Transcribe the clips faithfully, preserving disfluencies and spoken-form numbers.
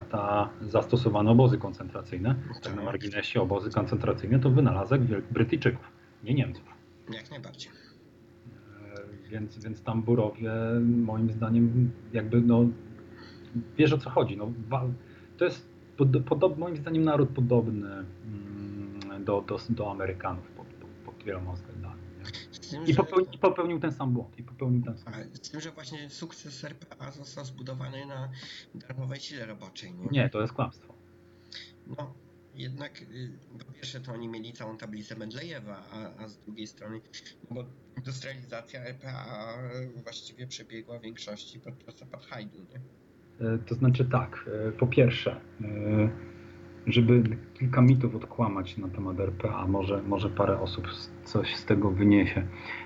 lata zastosowano obozy koncentracyjne. Tak na marginesie, obozy koncentracyjne to wynalazek Brytyjczyków, nie Niemców. Jak najbardziej. Więc, więc tam Burowie moim zdaniem jakby no wiesz o co chodzi. No, to jest pod, pod, moim zdaniem naród podobny do, do, do Amerykanów pod, pod, pod wieloma względami. Tym, I, popełnił, że... I popełnił ten sam błąd. I popełnił ten sam błąd. Z tym, że właśnie sukces R P A został zbudowany na darmowej sile roboczej. Nie, nie to jest kłamstwo. No, jednak po pierwsze to oni mieli całą tablicę Mendelejewa, a, a z drugiej strony, no bo industrializacja R P A właściwie przebiegła w większości podczas apartheidu, nie? To znaczy tak, po pierwsze, żeby kilka mitów odkłamać na temat R P A, może, może parę osób coś z tego wyniesie.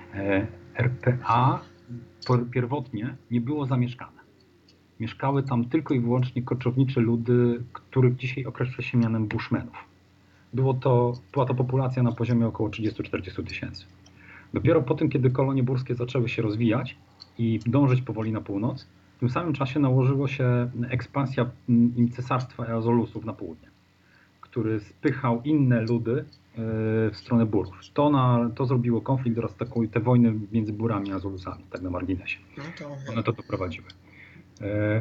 R P A pierwotnie nie było zamieszkane. Mieszkały tam tylko i wyłącznie koczownicze ludy, których dzisiaj określa się mianem Bushmenów. Było to, była to populacja na poziomie około trzydzieści do czterdziestu tysięcy. Dopiero po tym, kiedy kolonie burskie zaczęły się rozwijać i dążyć powoli na północ, w tym samym czasie nałożyła się ekspansja cesarstwa Eozolusów na południe, który spychał inne ludy w stronę Burów. To, na, to zrobiło konflikt oraz taką, te wojny między Burami a Azolusami, tak na marginesie. No to... One to doprowadziły. E,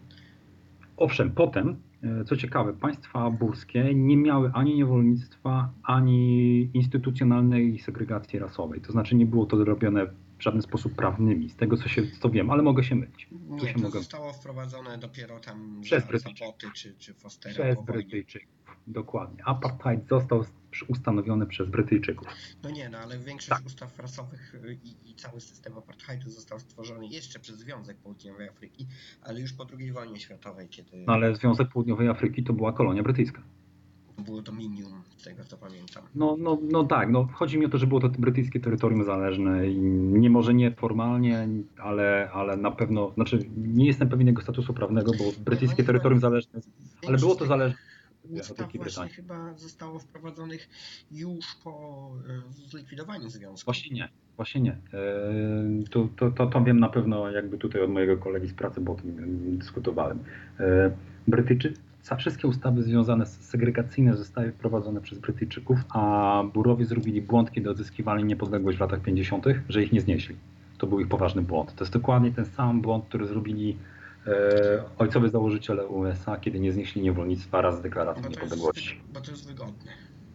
owszem, potem, co ciekawe, państwa burskie nie miały ani niewolnictwa, ani instytucjonalnej segregacji rasowej. To znaczy nie było to robione w żaden sposób prawnymi, z tego co się co wiem, ale mogę się mylić. Nie, się to mogę... zostało wprowadzone dopiero tam przez Zapoty czy, czy Fostera Przez po wojnie. Brytyjczyków, dokładnie. Apartheid został ustanowiony przez Brytyjczyków. No nie, no ale większość tak. ustaw rasowych i, i cały system apartheidu został stworzony jeszcze przez Związek Południowej Afryki, ale już po drugiej wojnie światowej, kiedy... No ale Związek Południowej Afryki to była kolonia brytyjska. Było dominium, z tego co pamiętam. No, no, no tak, no chodzi mi o to, że było to brytyjskie terytorium zależne i nie może nie formalnie, ale, ale na pewno, znaczy nie jestem pewien jego statusu prawnego, bo brytyjskie terytorium zależne, ale było to zależne od Wielkiej Brytanii. Chyba zostało wprowadzonych już po zlikwidowaniu związku. Właśnie nie, właśnie nie. To, to, to, to wiem na pewno jakby tutaj od mojego kolegi z pracy, bo o tym dyskutowałem. Brytyjczycy Wszystkie ustawy związane z segregacyjne zostały wprowadzone przez Brytyjczyków, a Burowie zrobili błąd, kiedy odzyskiwali niepodległość w latach pięćdziesiątych, że ich nie znieśli. To był ich poważny błąd. To jest dokładnie ten sam błąd, który zrobili e, ojcowie założyciele U S A, kiedy nie znieśli niewolnictwa raz z deklaracji niepodległości. Jest, bo to jest wygodne.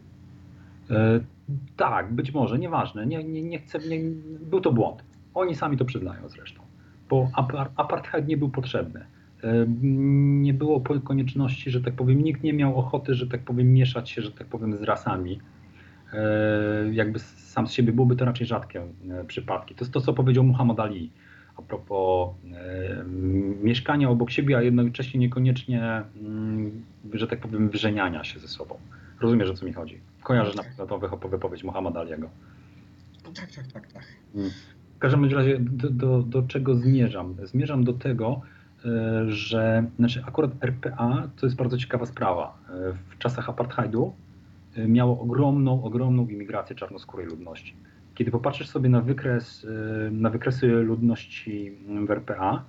E, tak, być może, nieważne. Nie, nie, nie chcę, nie, był to błąd. Oni sami to przyznają zresztą. Bo apartheid nie był potrzebny. Nie było konieczności, że tak powiem, nikt nie miał ochoty, że tak powiem, mieszać się, że tak powiem, z rasami. Jakby sam z siebie byłoby to raczej rzadkie przypadki. To jest to, co powiedział Muhammad Ali a propos mieszkania obok siebie, a jednocześnie niekoniecznie, że tak powiem, wyżeniania się ze sobą. Rozumiesz, o co mi chodzi? Kojarzysz na pewno wypowiedź Muhammada Aliego. Tak, tak, tak, tak. W każdym razie do, do, do czego zmierzam? Zmierzam do tego, że znaczy akurat R P A to jest bardzo ciekawa sprawa. W czasach apartheidu miało ogromną, ogromną imigrację czarnoskórej ludności. Kiedy popatrzysz sobie na wykres, na wykresy ludności w R P A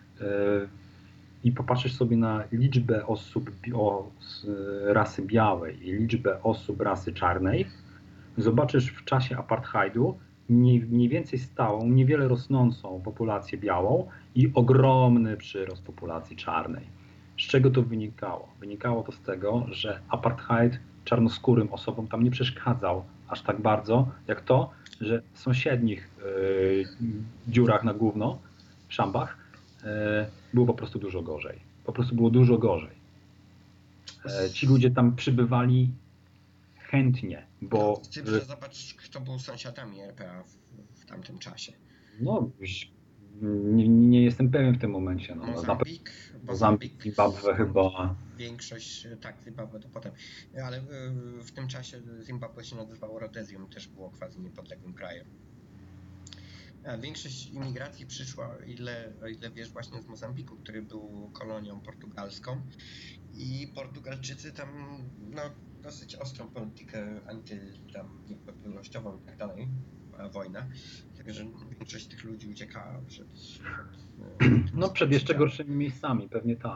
i popatrzysz sobie na liczbę osób o rasy białej i liczbę osób rasy czarnej, zobaczysz w czasie apartheidu mniej więcej stałą, niewiele rosnącą populację białą i ogromny przyrost populacji czarnej. Z czego to wynikało? Wynikało to z tego, że apartheid czarnoskórym osobom tam nie przeszkadzał aż tak bardzo, jak to, że w sąsiednich yy, dziurach na gówno, w szambach, yy, było po prostu dużo gorzej. Po prostu było dużo gorzej. Yy, ci ludzie tam przybywali chętnie, bo... Ty że zobacz, kto był sąsiadami R P A w, w tamtym czasie. No, nie, nie jestem pewien w tym momencie. No. Mozambik, Mozambik, Zimbabwe chyba. Większość, tak, Zimbabwe to potem. Ale w tym czasie Zimbabwe się nazywało Rodezją, też było quasi niepodległym krajem. A większość imigracji przyszła, ile, o ile wiesz, właśnie z Mozambiku, który był kolonią portugalską. I Portugalczycy tam, no, dosyć ostrą politykę anty, tam, niepodległościową i tak dalej, wojna. Także większość tych ludzi uciekała przed... przed no przed jeszcze gorszymi miejscami, pewnie tak. Nie?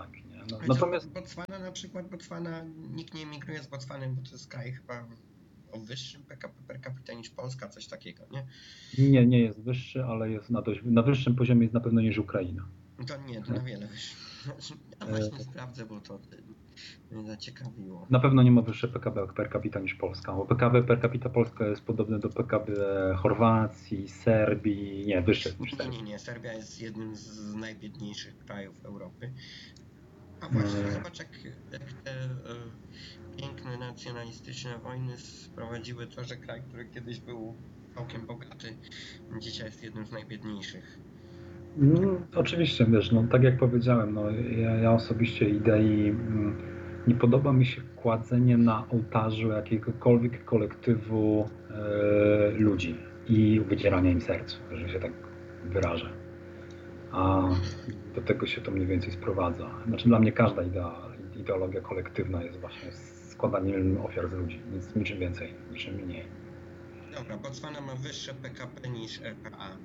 No, Chociaż natomiast Botswana na przykład, Botswana, nikt nie emigruje z Botswany, bo to jest kraj chyba o wyższym P K P per capita niż Polska, coś takiego, nie? nie, nie jest wyższy, ale jest na dość, na wyższym poziomie jest na pewno niż Ukraina. To nie, to na wiele wyższy. Ja właśnie sprawdzę, bo to mnie zaciekawiło. Na pewno nie ma wyższe P K B per capita niż Polska, bo P K B per capita Polska jest podobne do P K B Chorwacji, Serbii, nie, wyższe niż Nie, Serbii. nie, nie. Serbia jest jednym z najbiedniejszych krajów Europy. A właśnie, Hmm. zobacz jak, jak te e, piękne nacjonalistyczne wojny sprowadziły to, że kraj, który kiedyś był całkiem bogaty, dzisiaj jest jednym z najbiedniejszych. Mm, oczywiście, wiesz, no tak jak powiedziałem, no, ja, ja osobiście idei mm, nie podoba mi się kładzenie na ołtarzu jakiegokolwiek kolektywu e, ludzi i wycierania im serc, że się tak wyrażę. A do tego się to mniej więcej sprowadza. Znaczy dla mnie każda idea, ideologia kolektywna jest właśnie składaniem ofiar z ludzi, nic niczym więcej, niczym mniej. Dobra, Botswana ma wyższe P K P niż R P A.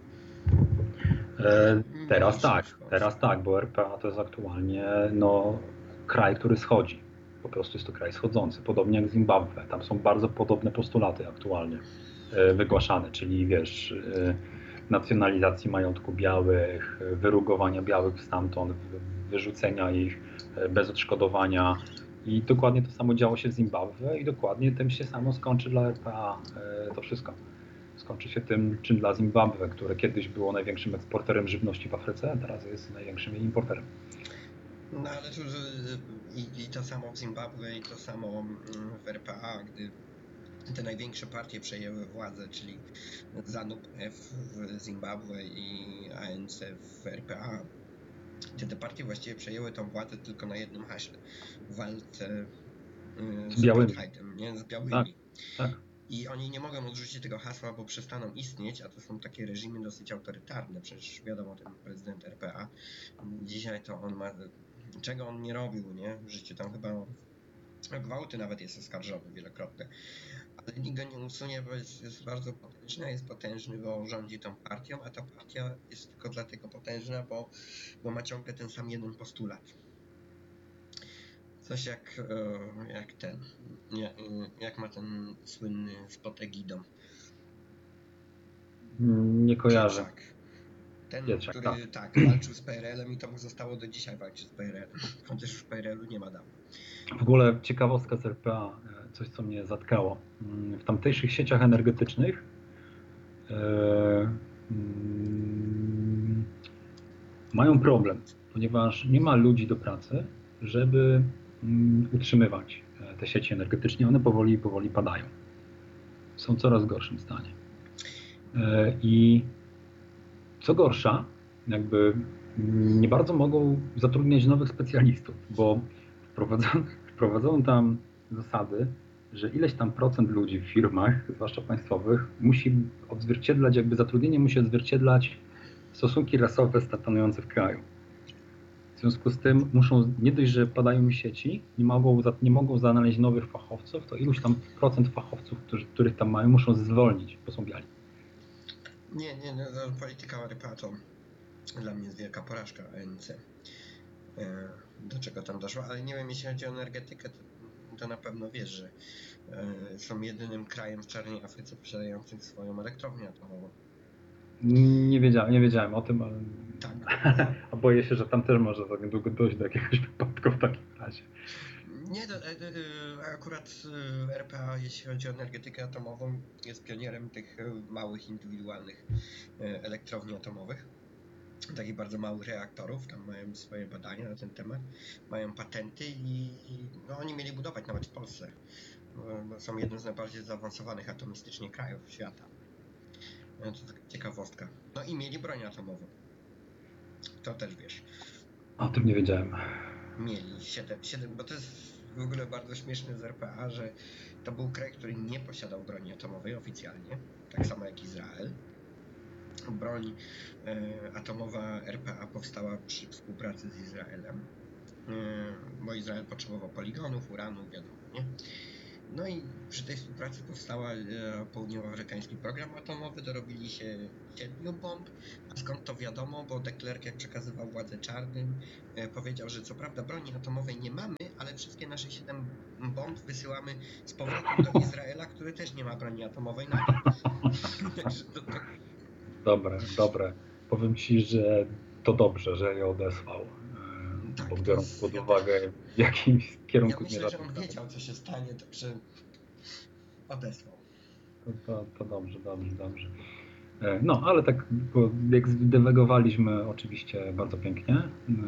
E, teraz Mniejsze tak, niż Polska. teraz tak, bo R P A to jest aktualnie no, kraj, który schodzi. Po prostu jest to kraj schodzący, podobnie jak Zimbabwe. Tam są bardzo podobne postulaty aktualnie e, wygłaszane, czyli wiesz, e, nacjonalizacji majątku białych, e, wyrugowania białych stamtąd, wy- wyrzucenia ich e, bez odszkodowania. I dokładnie to samo działo się w Zimbabwe i dokładnie tym się samo skończy dla R P A e, to wszystko. Skończy się tym, czym dla Zimbabwe, które kiedyś było największym eksporterem żywności w Afryce, a teraz jest największym jej importerem. No ale to, że i, i to samo w Zimbabwe, i to samo mm, w R P A, gdy te największe partie przejęły władzę, czyli ZANU-P F w Zimbabwe i A N C w R P A, gdzie te partie właściwie przejęły tą władzę tylko na jednym haśle, w walce y, z Białymi. apartheidem, nie? Z białymi. Tak, tak. I oni nie mogą odrzucić tego hasła, bo przestaną istnieć, a to są takie reżimy dosyć autorytarne. Przecież wiadomo, ten prezydent R P A, dzisiaj to on ma, czego on nie robił, nie? W życiu tam chyba gwałty nawet jest oskarżony wielokrotnie. Ale nikt go nie usunie, bo jest, jest bardzo potężny, jest potężny, bo rządzi tą partią, a ta partia jest tylko dlatego potężna, bo, bo ma ciągle ten sam jeden postulat. Coś jak, e, jak ten, jak, jak ma ten słynny spot Egidą. Nie kojarzę. Pietrzak. Ten, Pietrzak, który tak. tak. walczył z P R L em i to mu zostało do dzisiaj walczyć z P R L em. Chociaż już P R L u nie ma dawno. W ogóle ciekawostka z R P A, coś co mnie zatkało. W tamtejszych sieciach energetycznych e, mm, mają problem, ponieważ nie ma ludzi do pracy, żeby mm, utrzymywać te sieci energetyczne. One powoli, powoli padają. Są w coraz gorszym stanie. E, I co gorsza, jakby nie bardzo mogą zatrudniać nowych specjalistów, bo wprowadzono, wprowadzono tam zasady, że ileś tam procent ludzi w firmach, zwłaszcza państwowych, musi odzwierciedlać, jakby zatrudnienie musi odzwierciedlać stosunki rasowe stanowiące w kraju. W związku z tym muszą, nie dość, że padają mi sieci, nie mogą, nie mogą znaleźć nowych fachowców, to iluś tam procent fachowców, którzy, których tam mają, muszą zwolnić, bo są biali. Nie, nie, nie, polityka R P A to dla mnie jest wielka porażka A N C. Do czego tam doszło, ale nie wiem, jeśli chodzi o energetykę, to, to na pewno wiesz, że e, są jedynym krajem w Czarnej Afryce posiadającym swoją elektrownię atomową. Nie wiedziałem, nie wiedziałem o tym, ale Tak. a boję się, że tam też może za niedługo dojść do jakiegoś wypadku w takim razie. Nie, to, e, e, akurat R P A, jeśli chodzi o energetykę atomową, jest pionierem tych małych, indywidualnych elektrowni atomowych. Takich bardzo małych reaktorów, tam mają swoje badania na ten temat, mają patenty i, i no, oni mieli budować nawet w Polsce. Bo są jednym z najbardziej zaawansowanych atomistycznie krajów świata. No, to taka ciekawostka. No i mieli broń atomową. To też wiesz. O tym nie wiedziałem. Mieli siedem, siedem, bo to jest w ogóle bardzo śmieszne z R P A, że to był kraj, który nie posiadał broni atomowej oficjalnie, tak samo jak Izrael. Broń e, atomowa R P A powstała przy współpracy z Izraelem, e, bo Izrael potrzebował poligonów, uranu, wiadomo, nie? No i przy tej współpracy powstał południowoafrykański program atomowy, dorobili się siedmiu bomb, a skąd to wiadomo, bo de Klerk, jak przekazywał władzę czarnym, powiedział, że co prawda broni atomowej nie mamy, ale wszystkie nasze siedem bomb wysyłamy z powrotem do Izraela, który też nie ma broni atomowej nadal. Dobre, dobre. Powiem ci, że to dobrze, że je odesłał, tak, bo biorąc jest, pod ja uwagę też, w jakimś kierunku ja myślę, że on wiedział, co się stanie, także odesłał. To, to, to dobrze, dobrze, dobrze. No, ale tak bo jak zdywagowaliśmy oczywiście bardzo pięknie.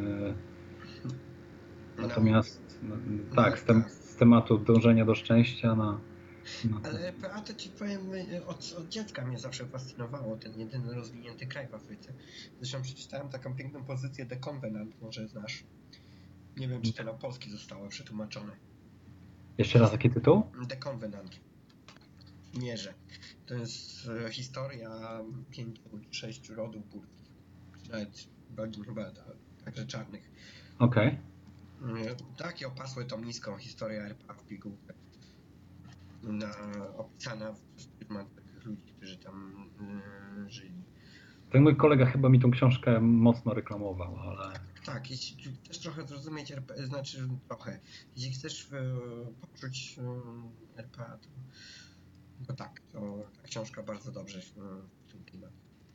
Natomiast no, tak, z, tem, z tematu dążenia do szczęścia na... na Ale R P A to ci powiem, od, od dziecka mnie zawsze fascynowało, ten jedyny rozwinięty kraj w Afryce. Zresztą przeczytałem taką piękną pozycję The Covenant, może znasz. Nie wiem, czy to na polski zostało przetłumaczone. Jeszcze raz, jaki tytuł? The Covenant. Mierze. To jest historia pięciu, sześciu rodów burskich. Nawet rodzin chyba także czarnych. Okej. Okay. Takie opasłe tą niską historię R P A w pigułkę. Na, opisana przez pryzmat ludzi, którzy tam yy, żyli. Ten mój kolega chyba mi tą książkę mocno reklamował, ale... Tak, tak. Jeśli chcesz trochę zrozumieć R P A, znaczy trochę, jeśli chcesz yy, poczuć yy, R P A, to, to tak, to ta książka bardzo dobrze w, w ten klimat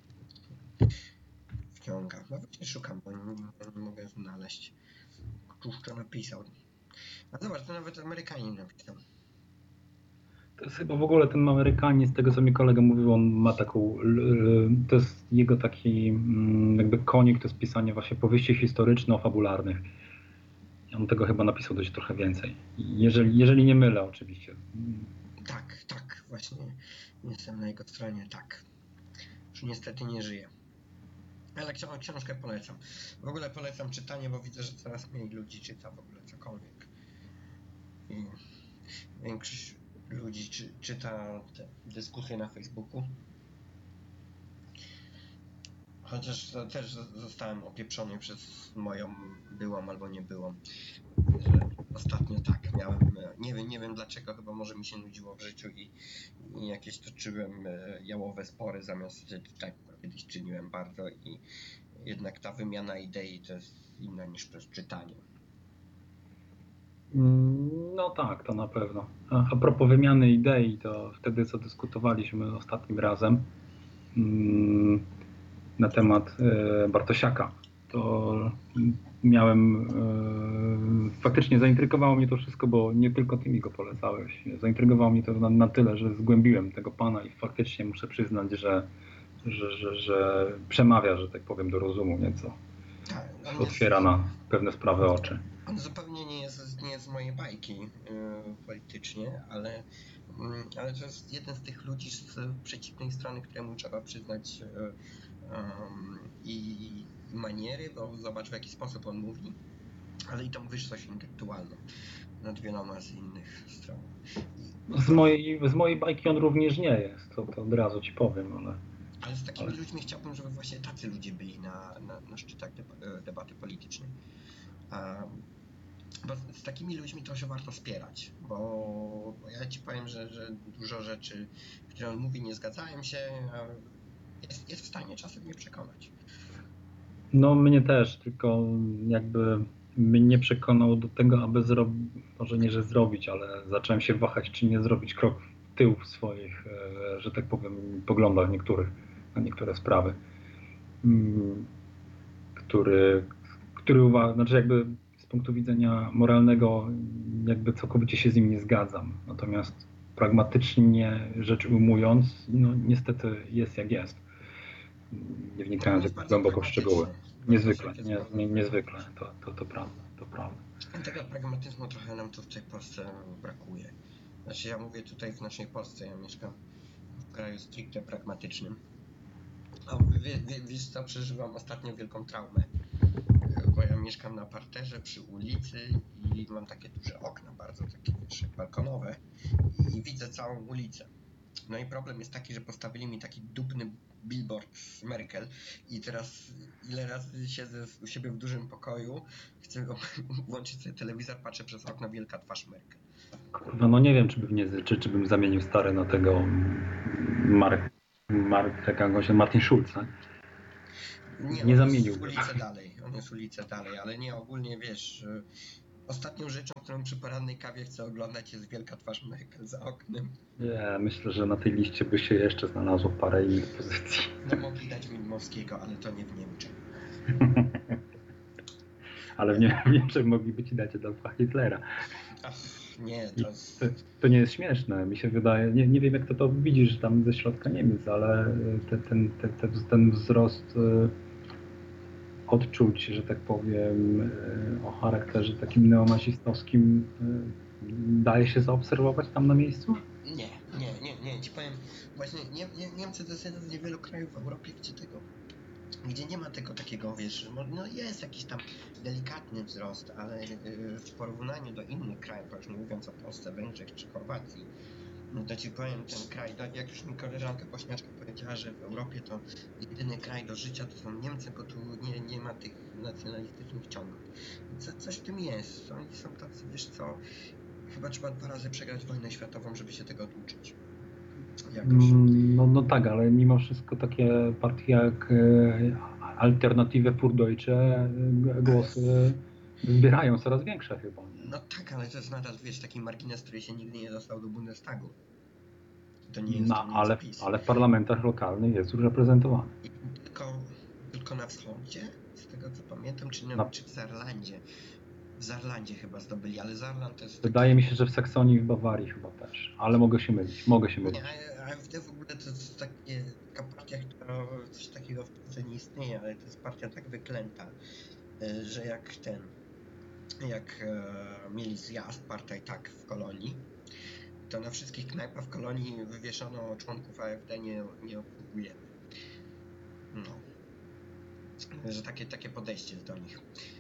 wciąga. No właśnie szukam, bo nie, nie mogę znaleźć. Któż to napisał. A zobacz, to nawet Amerykanin napisał. To jest chyba w ogóle ten Amerykanin, z tego co mi kolega mówił, on ma taką, to jest jego taki jakby konik, to jest pisanie właśnie powieści historyczno-fabularnych. On tego chyba napisał dość trochę więcej, jeżeli, jeżeli nie mylę oczywiście. Tak, tak, właśnie jestem na jego stronie, tak. Już niestety nie żyje. Ale książkę polecam. W ogóle polecam czytanie, bo widzę, że coraz mniej ludzi czyta w ogóle cokolwiek. I większość ludzi czy, czyta te dyskusje na Facebooku. Chociaż też zostałem opieprzony przez moją byłą albo nie byłą. Że ostatnio tak miałem, nie wiem, nie wiem dlaczego, chyba może mi się nudziło w życiu i, i jakieś toczyłem jałowe spory zamiast tak kiedyś czyniłem bardzo i jednak ta wymiana idei to jest inna niż przez czytanie. No tak, to na pewno. A, a propos wymiany idei, to wtedy co dyskutowaliśmy ostatnim razem mm, na temat e, Bartosiaka, to miałem, e, faktycznie zaintrygowało mnie to wszystko, bo nie tylko ty mi go polecałeś. Zaintrygowało mnie to na, na tyle, że zgłębiłem tego pana i faktycznie muszę przyznać, że, że, że, że przemawia, że tak powiem, do rozumu nieco. Tak, Otwiera jest, na pewne sprawy oczy. On zupełnie nie jest, nie jest z mojej bajki yy, politycznie, ale, yy, ale to jest jeden z tych ludzi z przeciwnej strony, któremu trzeba przyznać yy, yy, i maniery, bo zobacz w jaki sposób on mówi, ale i tą wyższość intelektualną nad wieloma z innych stron. Z mojej, z mojej bajki on również nie jest, to, to od razu ci powiem, ale... Ale z takimi ale... ludźmi chciałbym, żeby właśnie tacy ludzie byli na, na, na szczytach debaty politycznej. A, bo z takimi ludźmi to się warto wspierać, bo, bo ja ci powiem, że, że dużo rzeczy, które on mówi, nie zgadzałem się, jest, jest w stanie czasem mnie przekonać. No mnie też, tylko jakby mnie przekonał do tego, aby zrobić, może nie, że zrobić, ale zacząłem się wahać, czy nie zrobić krok w tył w swoich, że tak powiem, poglądach niektórych na niektóre sprawy, który, który uważa, znaczy jakby z punktu widzenia moralnego jakby całkowicie się z nim nie zgadzam, natomiast pragmatycznie rzecz ujmując, no niestety jest jak jest, nie wnikając jak głęboko w szczegóły. Niezwykle, nie, nie, niezwykle, to, to, to prawda, to prawda. Tego pragmatyzmu trochę nam tu w tej Polsce brakuje. Znaczy ja mówię tutaj w naszej Polsce, ja mieszkam w kraju stricte pragmatycznym. A wie, wie, wiesz co, przeżywam ostatnio wielką traumę, bo ja mieszkam na parterze przy ulicy i mam takie duże okna, bardzo takie wiesz, balkonowe i widzę całą ulicę. No i problem jest taki, że postawili mi taki dupny billboard z Merkel i teraz ile razy siedzę u siebie w dużym pokoju, chcę włączyć sobie telewizor, patrzę przez okno, wielka twarz Merkel. Kurwa, no nie wiem, czy bym, nie, czy, czy bym zamienił stary na tego Mark, Mark, jak on się, Martin Schulz, tak? Nie, Nie on zamienił. jest ulicę dalej, on jest ulicę dalej, ale nie, ogólnie wiesz, ostatnią rzeczą, którą przy porannej kawie chcę oglądać, jest wielka twarz Merkel za oknem. Nie, myślę, że na tej liście by się jeszcze znalazło parę innych pozycji. No mogli dać Widmowskiego, ale to nie w Niemczech. Ale w, nie, w Niemczech mogliby ci dać Adolfa Hitlera. Ach, nie, to jest... To, to nie jest śmieszne, mi się wydaje, nie, nie wiem jak to to widzisz tam ze środka Niemiec, ale te, ten, te, te, ten wzrost odczuć, że tak powiem, o charakterze takim neonazistowskim daje się zaobserwować tam na miejscu? Nie, nie, nie, nie, ci powiem, właśnie nie, nie, Niemcy to jest jeden z niewielu krajów w Europie, gdzie tego, gdzie nie ma tego takiego, wiesz, no jest jakiś tam delikatny wzrost, ale w porównaniu do innych krajów, już nie mówiąc o Polsce, Węgrzech czy Chorwacji, no to ci powiem, ten kraj, jak już mi koleżanka bośniaczka powiedziała, że w Europie to jedyny kraj do życia to są Niemcy, bo tu nie, nie ma tych nacjonalistycznych ciągów. Co, coś w tym jest, oni są tacy, wiesz co, chyba trzeba dwa razy przegrać wojnę światową, żeby się tego oduczyć. Jakoś. No, no tak, ale mimo wszystko takie partie jak Alternative für Deutsche głosy zbierają coraz większe chyba. No tak, ale to jest nadal, wiesz, taki margines, który się nigdy nie dostał do Bundestagu. To nie jest, no, to nie ale, jest PiS. ale w parlamentach lokalnych jest już reprezentowany. I tylko, tylko na wschodzie, z tego co pamiętam, czy, nie, Na... czy w Zarlandzie. W Zarlandzie chyba zdobyli, ale Zarland to jest... Wydaje taki... mi się, że w Saksonii i w Bawarii chyba też, ale mogę się mylić, mogę się mylić. Nie, AfD w ogóle to jest takie, taka partia, która coś takiego w Polsce nie istnieje, ale to jest partia tak wyklęta, że jak ten, jak e, mieli zjazd partaj tak w Kolonii, to na wszystkich knajpach w Kolonii wywieszono członków AfD nie, nie obsługujemy. No. Że takie, takie podejście do nich.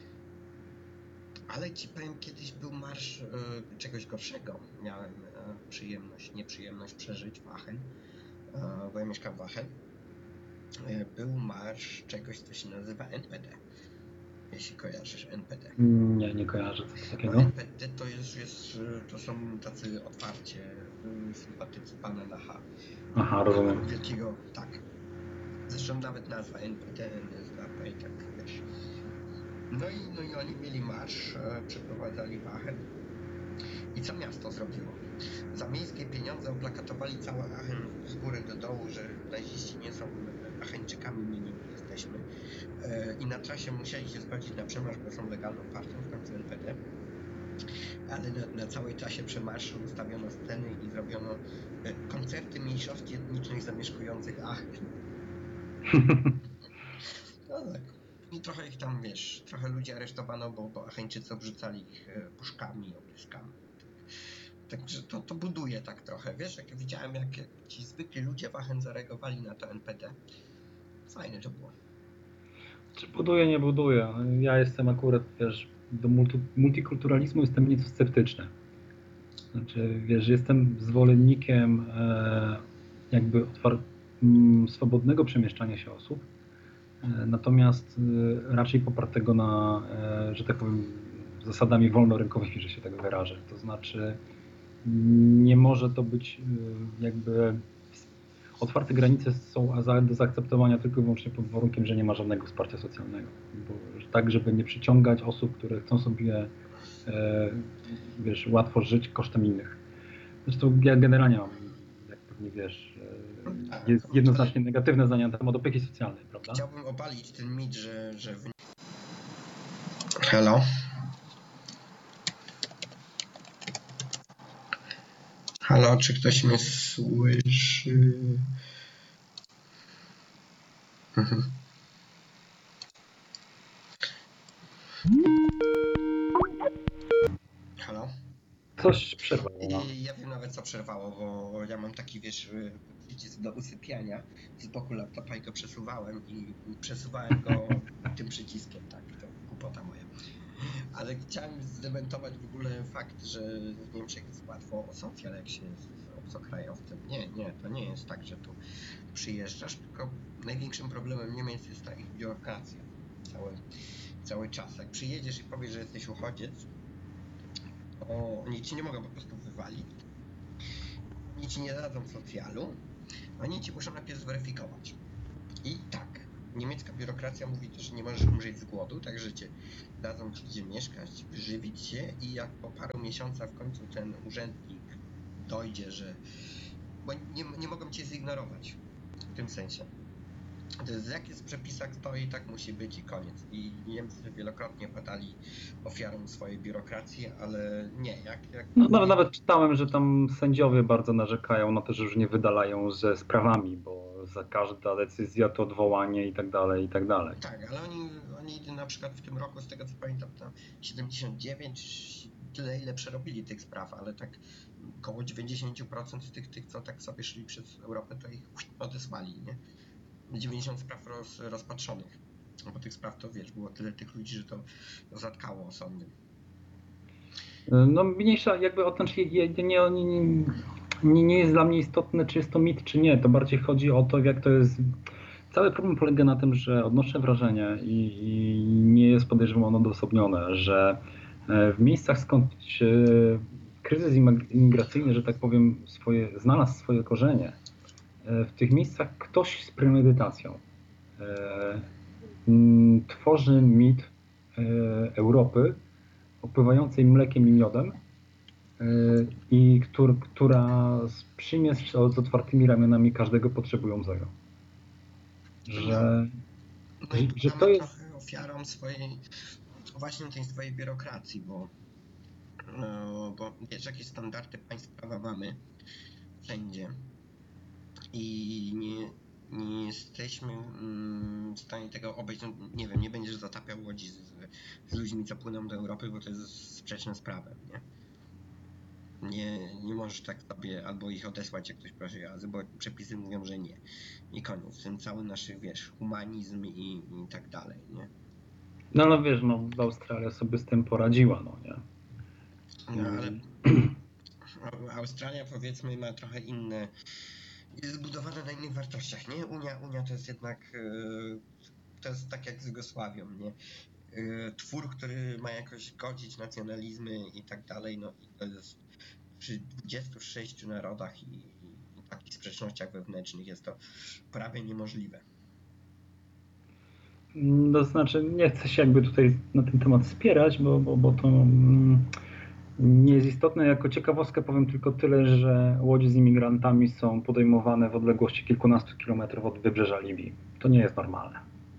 Ale ci powiem, kiedyś był marsz y, czegoś gorszego. Miałem y, przyjemność, nieprzyjemność przeżyć w Aachen, y, bo ja mieszkam w Aachen. Y, był marsz czegoś, co się nazywa N P D. Jeśli kojarzysz N P D. Nie, nie kojarzę co takiego. No, N P D to jest, jest, to są tacy otwarcie y, sympatycy pana Nacha. Aha, rozumiem. Wielkiego, tak. Zresztą nawet nazwa N P D, N S D A P i tak wiesz. No i, no i oni mieli marsz, e, przeprowadzali w Aachen. I co miasto zrobiło? Za miejskie pieniądze oplakatowali cały Aachen z góry do dołu, że naziści nie są Acheńczykami, my nimi jesteśmy. E, I na trasie musieli się zgodzić na przemarsz, bo są legalną partią, w końcu N P D. Ale na, na całej trasie przemarszu ustawiono sceny i zrobiono e, koncerty mniejszości etnicznych zamieszkujących Aachen. No tak. I trochę ich tam, wiesz, trochę ludzi aresztowano, bo, bo Acheńczycy obrzucali ich e, puszkami, otyskami. Także to, to buduje tak trochę, wiesz, jak widziałem, jak ci zwykli ludzie w Aachen zareagowali na to N P D. Fajne to było. Czy buduje, nie buduje? Ja jestem akurat, wiesz, do multi, multikulturalizmu jestem nieco sceptyczny. Znaczy, wiesz, jestem zwolennikiem e, jakby otwar- m, swobodnego przemieszczania się osób, e, natomiast e, raczej popartego na, e, że tak powiem, zasadami wolnorynkowymi, że się tak wyrażę. To znaczy, nie może to być e, jakby... Otwarte granice są do zaakceptowania tylko i wyłącznie pod warunkiem, że nie ma żadnego wsparcia socjalnego. Bo, tak, żeby nie przyciągać osób, które chcą sobie e, wiesz, łatwo żyć kosztem innych. Zresztą ja generalnie mam, jak pewnie wiesz, e, jest jednoznacznie negatywne zdanie na temat opieki socjalnej, prawda? Chciałbym obalić ten mit, że... że... Hello? Halo, czy ktoś mnie słyszy? Halo? Coś przerwało. I ja wiem nawet co przerwało, bo ja mam taki, wiesz, przycisk do usypiania z boku laptopa i go przesuwałem i przesuwałem go tym przyciskiem, tak, to głupota moja. Ale chciałem zdementować w ogóle fakt, że w Niemczech jest łatwo o socjal, jak się obcokrajowcem. Nie, nie, to nie jest tak, że tu przyjeżdżasz, tylko największym problemem Niemiec jest ta ich biurokracja. Cały, cały czas. Jak przyjedziesz i powiesz, że jesteś uchodziec, to oni ci nie mogą po prostu wywalić. Oni ci nie dadzą socjalu, oni ci muszą najpierw zweryfikować. I tak, niemiecka biurokracja mówi też, że nie możesz umrzeć z głodu, także cię dadzą ci gdzie mieszkać, żywić się i jak po paru miesiącach w końcu ten urzędnik dojdzie, że... Bo nie, nie mogą cię zignorować w tym sensie. To jest, jak jest w przepisach stoi, tak musi być i koniec. I Niemcy wielokrotnie padali ofiarą swojej biurokracji, ale nie, jak... jak No, nawet, nawet czytałem, że tam sędziowie bardzo narzekają na to, że już nie wydalają ze sprawami, bo za każda decyzja to odwołanie i tak dalej, i tak dalej. Tak, ale oni, oni na przykład w tym roku, z tego co pamiętam, tam siedemdziesiąt dziewięć, tyle ile przerobili tych spraw, ale tak około dziewięćdziesiąt procent tych, tych co tak sobie szli przez Europę, to ich odesłali, nie? dziewięćdziesiąt spraw roz, rozpatrzonych, bo tych spraw to wiesz, było tyle tych ludzi, że to zatkało sądy. No mniejsza jakby o to, czy nie, nie, nie, nie jest dla mnie istotne, czy jest to mit, czy nie. To bardziej chodzi o to, jak to jest... Cały problem polega na tym, że odnoszę wrażenie i, i nie jest, podejrzewam, ono odosobnione, że w miejscach, skąd kryzys imigracyjny, że tak powiem, swoje, znalazł swoje korzenie, w tych miejscach ktoś z premedytacją tworzy mit Europy opływającej mlekiem i miodem i który, która przyjmie z otwartymi ramionami każdego potrzebującego. Że, no i że to jest trochę ofiarą swojej, właśnie tej swojej biurokracji, bo, no, bo wiesz, jakie standardy państw prawa mamy wszędzie i nie, nie jesteśmy w stanie tego obejść. No, nie wiem, nie będziesz zatapiał łodzi z, z ludźmi, co płyną do Europy, bo to jest sprzeczne z prawem, nie? Nie, nie możesz tak sobie albo ich odesłać, jak ktoś prosi o azyl, bo przepisy mówią, że nie. I koniec. Ten cały nasz, wiesz, humanizm i, i tak dalej, nie? No ale wiesz, no Australia sobie z tym poradziła, no nie? No ale Australia, powiedzmy, ma trochę inne, jest zbudowana na innych wartościach, nie? Unia, Unia to jest jednak, to jest tak jak z Jugosławią, nie? Twór, który ma jakoś godzić nacjonalizmy i tak dalej, no i to jest przy dwudziestu sześciu narodach i, i takich sprzecznościach wewnętrznych jest to prawie niemożliwe. To znaczy, nie chcę się jakby tutaj na ten temat spierać, bo, bo, bo to mm, nie jest istotne. Jako ciekawostkę powiem tylko tyle, że łodzie z imigrantami są podejmowane w odległości kilkunastu kilometrów od wybrzeża Libii. To nie jest normalne.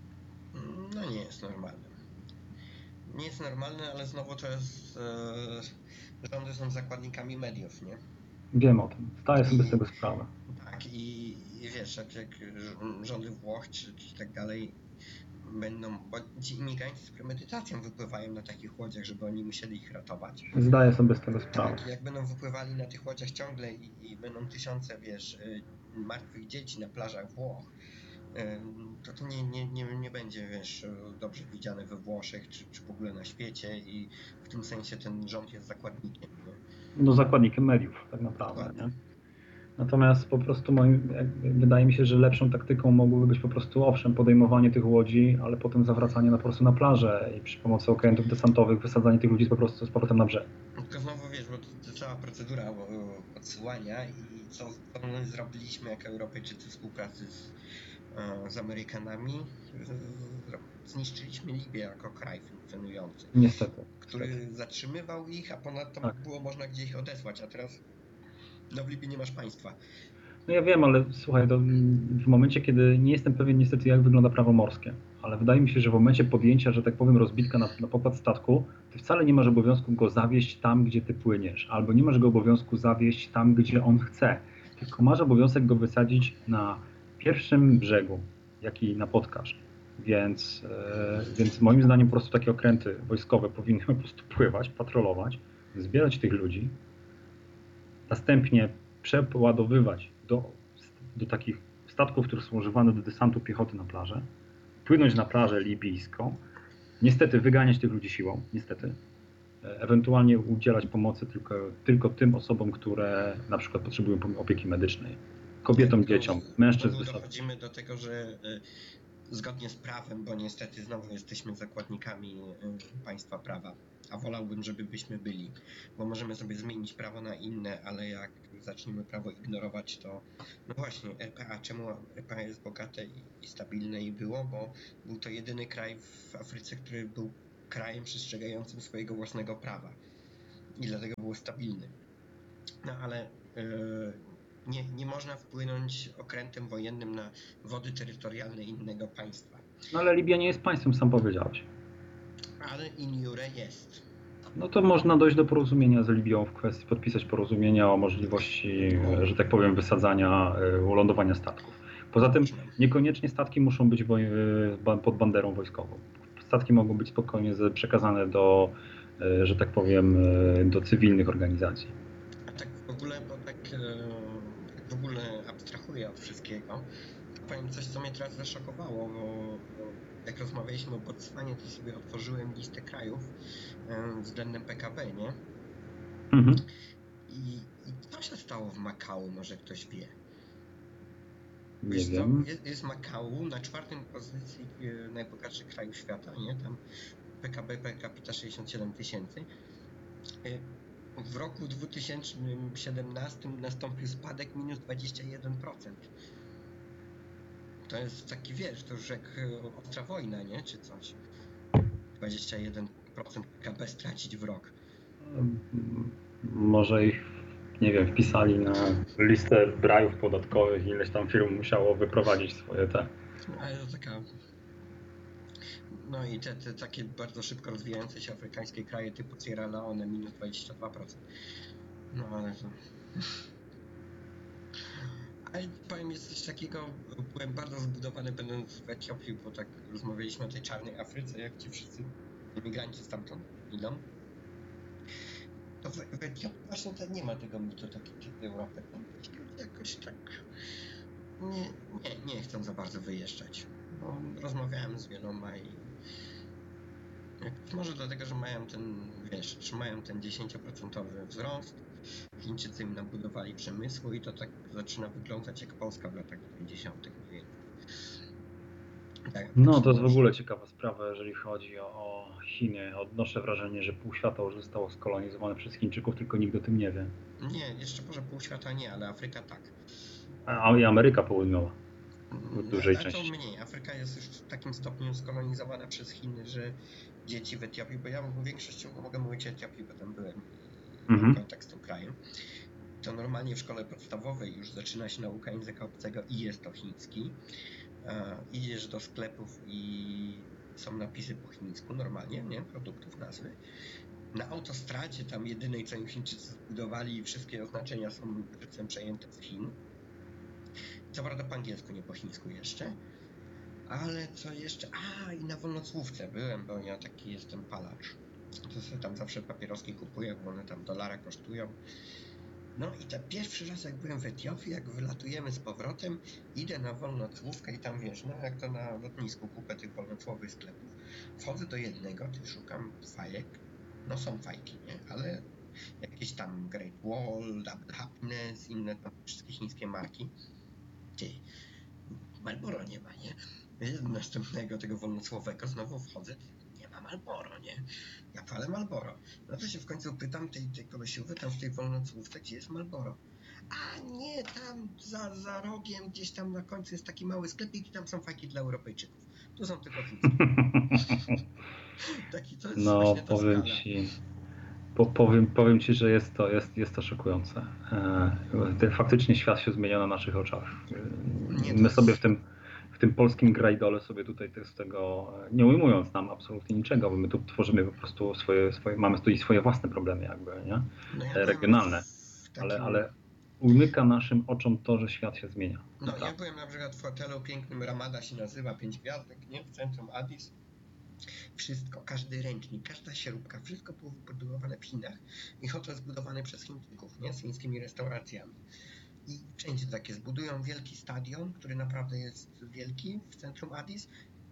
No nie jest normalne. Nie jest normalne, ale znowu to jest... E, rządy są zakładnikami mediów, nie? Wiem o tym. Zdaję sobie I, z tego sprawę. Tak, i, i wiesz, jak, jak rządy Włoch czy, czy tak dalej będą, bo ci imigranci z premedytacją wypływają na takich łodziach, żeby oni musieli ich ratować. Zdaję sobie z tego sprawę. Tak, jak będą wypływali na tych łodziach ciągle i, i będą tysiące, wiesz, martwych dzieci na plażach Włoch, to to nie, nie, nie, nie będzie, wiesz, dobrze widziane we Włoszech czy, czy w ogóle na świecie i w tym sensie ten rząd jest zakładnikiem. Nie? No zakładnikiem mediów tak naprawdę, nie? Natomiast po prostu moim, wydaje mi się, że lepszą taktyką mogłoby być po prostu owszem podejmowanie tych łodzi, ale potem zawracanie na po prostu na plażę i przy pomocy okrętów desantowych wysadzanie tych ludzi po prostu z powrotem na brzeg. Tylko znowu wiesz, bo to, to cała procedura odsyłania i co, co my zrobiliśmy jako Europejczycy w współpracy z, z Amerykanami, zniszczyliśmy Libię jako kraj funkcjonujący. Niestety. Który niestety. zatrzymywał ich, a ponadto tak. było można gdzie ich odesłać, a teraz no w Libii nie masz państwa. No ja wiem, ale słuchaj, to w momencie, kiedy nie jestem pewien niestety jak wygląda prawo morskie, ale wydaje mi się, że w momencie podjęcia, że tak powiem, rozbitka na, na pokład statku, ty wcale nie masz obowiązku go zawieźć tam, gdzie ty płyniesz, albo nie masz go obowiązku zawieźć tam, gdzie on chce, tylko masz obowiązek go wysadzić na pierwszym brzegu, jaki napotkasz. Więc, e, więc moim zdaniem po prostu takie okręty wojskowe powinny po prostu pływać, patrolować, zbierać tych ludzi, następnie przeładowywać do, do takich statków, które są używane do desantu piechoty na plażę, płynąć na plażę libijską, niestety wyganiać tych ludzi siłą, niestety, ewentualnie udzielać pomocy tylko, tylko tym osobom, które na przykład potrzebują opieki medycznej. Kobietom, Tak, dzieciom, znowu- mężczyzn znowu wysoko. dochodzimy do tego, że y, zgodnie z prawem, bo niestety znowu jesteśmy zakładnikami y, państwa prawa, a wolałbym, żebyśmy byli, bo możemy sobie zmienić prawo na inne, ale jak zaczniemy prawo ignorować, to no właśnie, R P A, czemu R P A jest bogate i, i stabilne i było, bo był to jedyny kraj w Afryce, który był krajem przestrzegającym swojego własnego prawa i dlatego był stabilny. No ale yy, nie, nie można wpłynąć okrętem wojennym na wody terytorialne innego państwa. No ale Libia nie jest państwem, sam powiedziałeś. Ale in jure jest. No to można dojść do porozumienia z Libią w kwestii, podpisać porozumienia o możliwości, O. że tak powiem, wysadzania, y, lądowania statków. Poza tym Można. niekoniecznie statki muszą być woj- ba- pod banderą wojskową. Statki mogą być spokojnie z- przekazane do, y, że tak powiem, y, do cywilnych organizacji. A tak w ogóle, bo tak, e, tak w ogóle abstrahuję od wszystkiego, to powiem coś, co mnie teraz zaszokowało, bo, bo jak rozmawialiśmy o Botswanie, to sobie otworzyłem listę krajów e, względem P K B, nie? Mhm. I, I co się stało w Makau, może ktoś wie? Nie Wiesz co, wiem. jest, jest Makau na czwartym pozycji e, najbogatszych krajów świata, nie? Tam P K B per capita sześćdziesiąt siedem tysięcy. E, W roku dwa tysiące siedemnastym nastąpił spadek minus dwadzieścia jeden procent. To jest taki, wiesz, to już jak e, ostra wojna, nie? Czy coś. dwadzieścia jeden procent P K B stracić w rok. Może ich, nie wiem, wpisali na listę brajów podatkowych i ileś tam firm musiało wyprowadzić swoje te. Ale to taka... No i te, te takie bardzo szybko rozwijające się afrykańskie kraje typu Sierra Leone minus dwadzieścia dwa procent. No ale to... Ale powiem, jest coś takiego, byłem bardzo zbudowany będąc w Etiopii, bo tak rozmawialiśmy o tej czarnej Afryce, jak ci wszyscy imigranci stamtąd idą. To w, w Etiopii właśnie to nie ma tego mitu takiej Europy. Ci ludzie jakoś tak nie, nie, nie chcą za bardzo wyjeżdżać. Bo rozmawiałem z wieloma i jak, może dlatego, że mają ten, wiesz, trzymają ten dziesięcioprocentowy wzrost. Chińczycy im nabudowali przemysłu i to tak zaczyna wyglądać jak Polska w latach dziewięćdziesiątych. Tak, No tak to jest w może. ogóle ciekawa sprawa, jeżeli chodzi o, o Chiny. Odnoszę wrażenie, że pół świata już zostało skolonizowane przez Chińczyków, tylko nikt o tym nie wie. Nie, jeszcze może pół świata nie, ale Afryka tak. A i Ameryka Południowa w dużej A to części. mniej. Afryka jest już w takim stopniu skolonizowana przez Chiny, że dzieci w Etiopii, bo ja w większości mogę mówić o Etiopii, bo tam byłem i mam Mhm. kontakt z tym krajem, to normalnie w szkole podstawowej już zaczyna się nauka języka obcego i jest to chiński. E, idziesz do sklepów i są napisy po chińsku normalnie, nie? Produktów, nazwy. Na autostradzie tam jedynej, co im Chińczycy zbudowali i wszystkie oznaczenia są żywcem przejęte z Chin. Co prawda po angielsku, nie po chińsku jeszcze. Ale co jeszcze? A, i na wolnocłówce byłem, bo ja taki jestem palacz. To sobie tam zawsze papieroski kupuję, bo one tam dolara kosztują. No i ten pierwszy raz, jak byłem w Etiopii, jak wylatujemy z powrotem, idę na wolnocłówkę i tam, wiesz, no jak to na lotnisku, kupę tych wolnocłowych sklepów. Wchodzę do jednego, ty szukam fajek. No są fajki, nie? Ale jakieś tam Great Wall, Double Happiness, inne tam wszystkie chińskie marki. Ty, Marlboro nie ma, nie? Następnego tego wolnocłowego znowu wchodzę, nie ma Marlboro, nie? Ja palę Marlboro. No to się w końcu pytam tej, tej kolesiówy tam w tej wolnocłówce, gdzie jest Marlboro. A nie, tam za, za rogiem, gdzieś tam na końcu jest taki mały sklepik i tam są fajki dla Europejczyków. Tu są tylko chińskie. Taki, to jest No właśnie ta powiem skala. ci, po, powiem, powiem ci, że jest to, jest, jest to szokujące. E, faktycznie świat się zmienia na naszych oczach. Nie, My jest... sobie w tym, w tym polskim grajdole sobie tutaj z tego, nie ujmując nam absolutnie niczego, bo my tu tworzymy po prostu swoje, swoje mamy tu i swoje własne problemy jakby, nie? No ja Regionalne, takim... ale, ale umyka naszym oczom to, że świat się zmienia. No Naprawdę. ja byłem na przykład w hotelu pięknym, Ramada się nazywa, pięć gwiazdek, nie? W centrum Addis. Wszystko, każdy ręcznik, każda śrubka, wszystko było wybudowane w Chinach i hotel zbudowany przez Chińczyków, nie? Z chińskimi restauracjami. I wszędzie takie zbudują wielki stadion, który naprawdę jest wielki w centrum Addis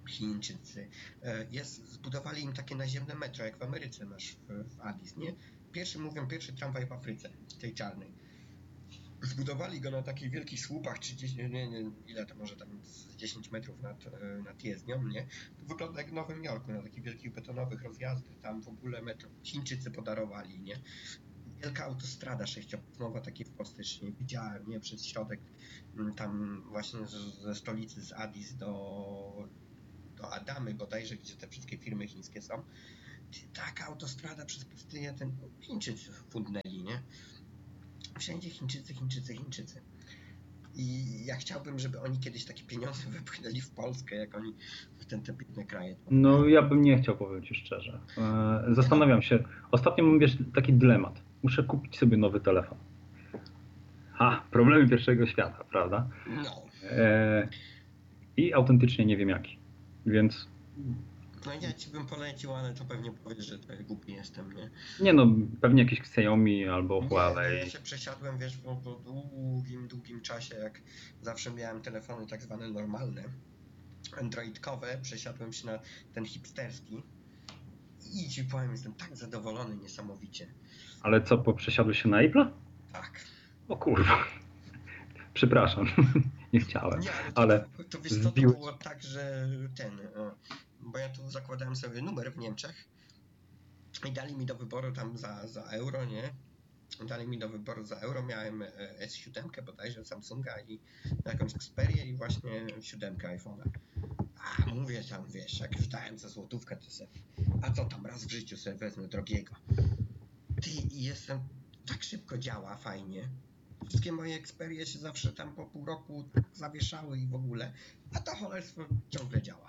Chińczycy. Jest, zbudowali im takie naziemne metro, jak w Ameryce masz w, w Addis, nie? Pierwszy, mówią, pierwszy tramwaj w Afryce, tej czarnej. Zbudowali go na takich wielkich słupach, trzydzieści, nie, nie, ile to może tam z dziesięć metrów nad, nad jezdnią, nie? To wygląda jak w Nowym Jorku, na takich wielkich betonowych rozjazdach, tam w ogóle metro Chińczycy podarowali, nie? Wielka autostrada sześciopasmowa, takie w Polsce nie widziałem, nie? Przez środek, tam właśnie ze stolicy z Addis do, do Adamy bodajże, gdzie te wszystkie firmy chińskie są. Taka autostrada przez pustynię, ten Chińczycy fundnęli, nie? Wszędzie Chińczycy, Chińczycy, Chińczycy. I ja chciałbym, żeby oni kiedyś takie pieniądze wypchnęli w Polskę, jak oni w ten, te biedne kraje. No ja bym nie chciał, powiem Ci szczerze. Zastanawiam się. Ostatnio mam, wiesz, taki dylemat. Muszę kupić sobie nowy telefon. Ha, problemy pierwszego świata, prawda? No. E, I autentycznie nie wiem jaki. Więc... No ja Ci bym polecił, ale to pewnie powiesz, że to głupi jestem, nie? Nie no, pewnie jakiś Xiaomi albo Huawei. Nie, ja się przesiadłem, wiesz, po, po długim, długim czasie, jak zawsze miałem telefony tak zwane normalne, androidkowe, przesiadłem się na ten hipsterski i Ci powiem, jestem tak zadowolony niesamowicie. Ale co, po przesiadłeś się na Apple'a? Tak. O kurwa. Przepraszam, nie chciałem. Nie, ale to, ale to, to wiesz co, to było tak, że ten, bo ja tu zakładałem sobie numer w Niemczech i dali mi do wyboru tam za, za euro, nie? Dali mi do wyboru za euro, miałem S siedem bodajże Samsunga i jakąś Xperię i właśnie siedem iPhone'a. A mówię tam, wiesz, jak już dałem za złotówkę, to sobie, a co tam, raz w życiu sobie wezmę drogiego. Ty, i jestem, tak szybko działa, fajnie. Wszystkie moje Xperie się zawsze tam po pół roku zawieszały i w ogóle, a to cholerstwo ciągle działa.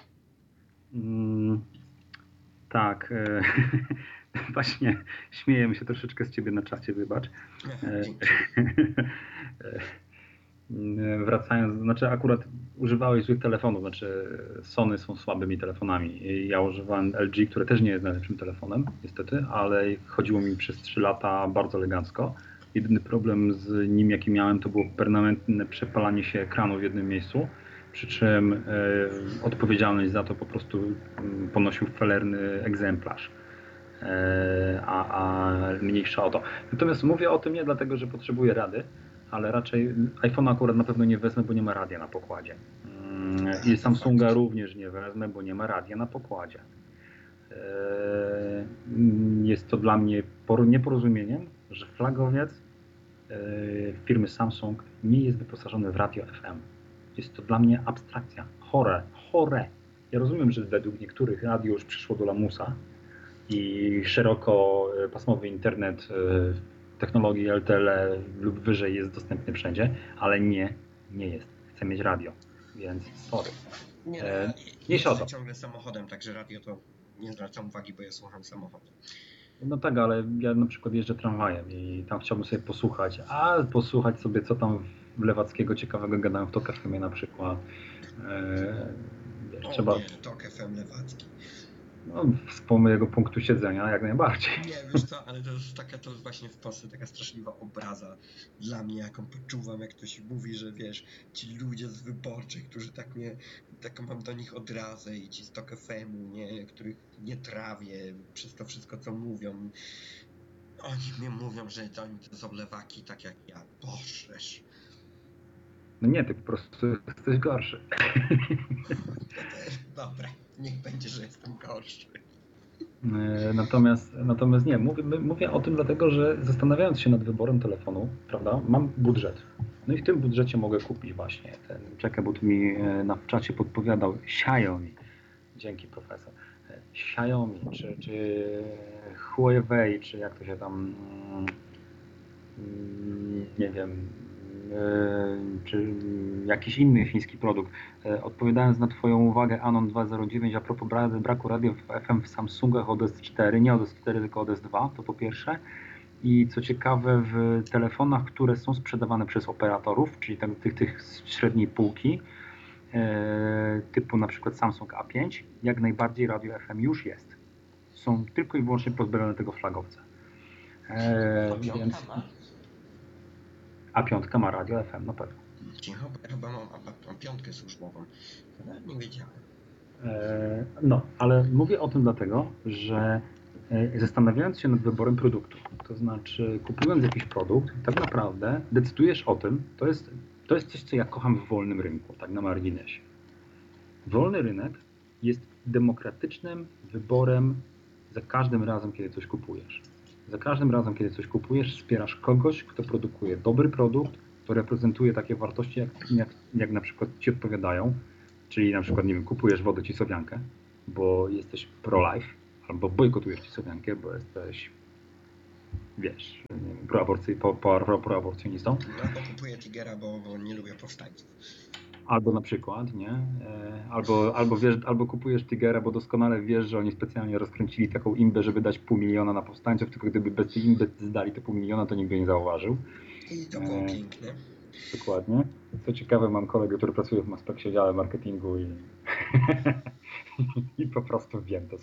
Mm, tak, e, właśnie śmiejemy się troszeczkę z Ciebie na czacie, wybacz. E, e, wracając, znaczy akurat używałeś złych telefonów, znaczy Sony są słabymi telefonami. Ja używałem L G, które też nie jest najlepszym telefonem, niestety, ale chodziło mi przez trzy lata bardzo elegancko. Jedyny problem z nim, jaki miałem, to było permanentne przepalanie się ekranu w jednym miejscu, przy czym e, odpowiedzialność za to po prostu ponosił felerny egzemplarz, e, a, a mniejsza o to. Natomiast mówię o tym nie dlatego, że potrzebuję rady, ale raczej iPhone'a akurat na pewno nie wezmę, bo nie ma radia na pokładzie. I Samsunga również nie wezmę, bo nie ma radia na pokładzie. Jest to dla mnie nieporozumieniem, że flagowiec firmy Samsung nie jest wyposażony w radio F M. Jest to dla mnie abstrakcja. Chore, chore. Ja rozumiem, że według niektórych radio już przyszło do lamusa i szerokopasmowy internet technologii L T E lub wyżej jest dostępny wszędzie, ale nie, nie jest. Chcę mieć radio, więc sorry. Nie, e, nie jeżdżę ciągle samochodem, także radio to nie zwracam uwagi, bo ja słucham samochodu. No tak, ale ja na przykład jeżdżę tramwajem i tam chciałbym sobie posłuchać, a posłuchać sobie, co tam w Lewackiego ciekawego gadają w Tok F M na przykład. E, wiesz, o trzeba... nie, Tok F M Lewacki. No, z mojego punktu siedzenia jak najbardziej. Nie, wiesz co, ale to jest taka, to jest właśnie w Polsce taka straszliwa obraza dla mnie, jaką poczuwam, jak ktoś mówi, że wiesz, ci ludzie z wyborczych, którzy tak mnie, taką mam do nich odrazę i ci z Tok F M-u, nie, których nie trawię przez to wszystko, co mówią. Oni mnie mówią, że to oni to są lewaki, tak jak ja. Bożeż. No nie, ty po prostu jesteś gorszy. Dobra, niech będzie, że jestem gorszy. Natomiast, natomiast nie, mówię, mówię o tym dlatego, że zastanawiając się nad wyborem telefonu, prawda, mam budżet. No i w tym budżecie mogę kupić właśnie ten, czekaj, bo tu mi na w czacie podpowiadał Xiaomi. Dzięki, profesor. Xiaomi, czy, czy Huawei, czy jak to się tam, nie wiem, czy jakiś inny chiński produkt. Odpowiadając na Twoją uwagę, Anon dwa zero dziewięć, a propos braku radia w F M w Samsungach od S cztery, nie od S cztery, tylko od S dwa, to po pierwsze. I co ciekawe, w telefonach, które są sprzedawane przez operatorów, czyli tam tych, tych średniej półki, typu na przykład Samsung A pięć, jak najbardziej radio F M już jest. Są tylko i wyłącznie pozbawione tego flagowca. A piątka więc... ma? A piątka ma radio F M, na pewno. Cicho, bo ja chyba mam, mam piątkę służbową. Nawet nie wiedziałem. No, ale mówię o tym dlatego, że zastanawiając się nad wyborem produktu, to znaczy kupując jakiś produkt, tak naprawdę decydujesz o tym, to jest, to jest coś, co ja kocham w wolnym rynku, tak na marginesie. Wolny rynek jest demokratycznym wyborem za każdym razem, kiedy coś kupujesz. Za każdym razem, kiedy coś kupujesz, wspierasz kogoś, kto produkuje dobry produkt, kto reprezentuje takie wartości, jak, jak, jak na przykład ci odpowiadają, czyli na przykład, nie wiem, kupujesz wodę Cisowiankę, bo jesteś pro-life, albo bojkotujesz Cisowiankę, bo jesteś, wiesz, nie wiem, proaborcy, po, po, proaborcjonistą. Albo kupuję Tigera, bo, bo nie lubię powstańców. Albo na przykład, nie? Albo, albo, wiesz, albo kupujesz Tigera, bo doskonale wiesz, że oni specjalnie rozkręcili taką imbę, żeby dać pół miliona na powstańców, tylko gdyby bez tej imby zdali te pół miliona, to nikt by nie zauważył. I to było e, piękne. Dokładnie. Co ciekawe, mam kolegę, który pracuje w Maspeksie dziale marketingu i, i po prostu wiem to.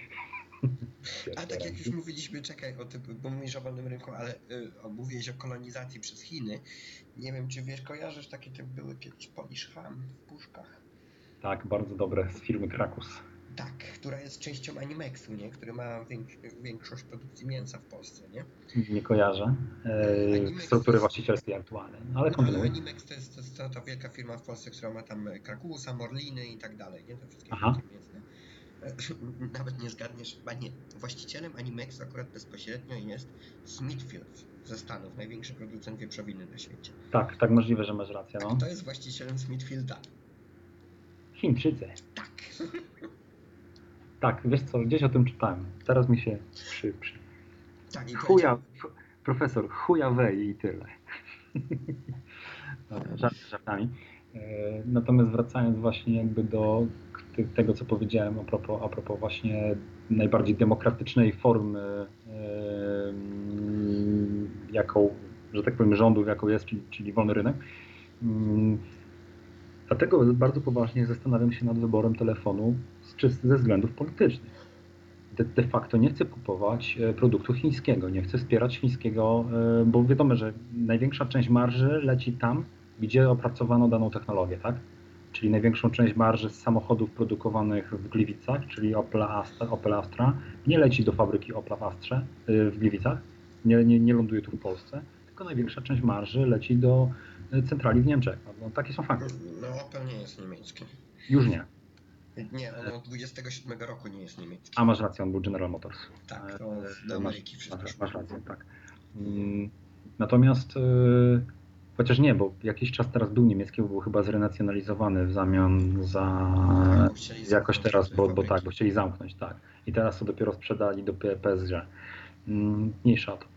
A tak jak już mówiliśmy, czekaj, o tym, bo mówisz o wolnym rynku, ale y, mówiłeś o kolonizacji przez Chiny. Nie wiem, czy wiesz, kojarzysz, takie te były kiedyś Polish Ham w puszkach? Tak, bardzo dobre, z firmy Krakus. Tak, która jest częścią Animexu, nie? Który ma większość, większość produkcji mięsa w Polsce, nie? Nie kojarzę e, struktury właścicielskiej aktualnej, ale kontynuuj. No, Animex to jest, to jest ta, ta wielka firma w Polsce, która ma tam Krakusa, Morliny i tak dalej, nie? Te wszystkie firmy mięsne. Nawet nie zgadniesz, chyba nie. Właścicielem Animexu akurat bezpośrednio jest Smithfield ze Stanów, największy producent wieprzowiny na świecie. Tak, tak możliwe, że masz rację. No. A kto jest właścicielem Smithfielda? Chińczycy. Tak. Tak, wiesz co, gdzieś o tym czytałem. Teraz mi się przy... przy... Tak, i chuja, profesor, chuja wej i tyle. Żart żartami. Natomiast wracając właśnie jakby do tego, co powiedziałem a propos, a propos właśnie najbardziej demokratycznej formy, jaką, że tak powiem, rządów, jaką jest, czyli, czyli wolny rynek. Dlatego bardzo poważnie zastanawiam się nad wyborem telefonu z, ze względów politycznych. De, de facto nie chcę kupować produktu chińskiego, nie chcę wspierać chińskiego, bo wiadomo, że największa część marży leci tam, gdzie opracowano daną technologię, tak? Czyli największą część marży z samochodów produkowanych w Gliwicach, czyli Opel Astra, Opel Astra nie leci do fabryki Opla w Astrze w Gliwicach, nie, nie, nie ląduje tu w Polsce, tylko największa część marży leci do centrali w Niemczech. No, takie są fakty. No Opel nie jest niemiecki. Już nie. Nie, on od dwudziestego siódmego roku nie jest niemiecki. A masz rację, on był General Motors. Tak, to do Ameryki wszystko. Masz, masz rację, tak. Natomiast chociaż nie, bo jakiś czas teraz był niemiecki, bo był chyba zrenacjonalizowany w zamian za jakoś teraz, bo, bo tak, bo chcieli zamknąć, tak. I teraz to dopiero sprzedali do P S G. Mniejsza o to.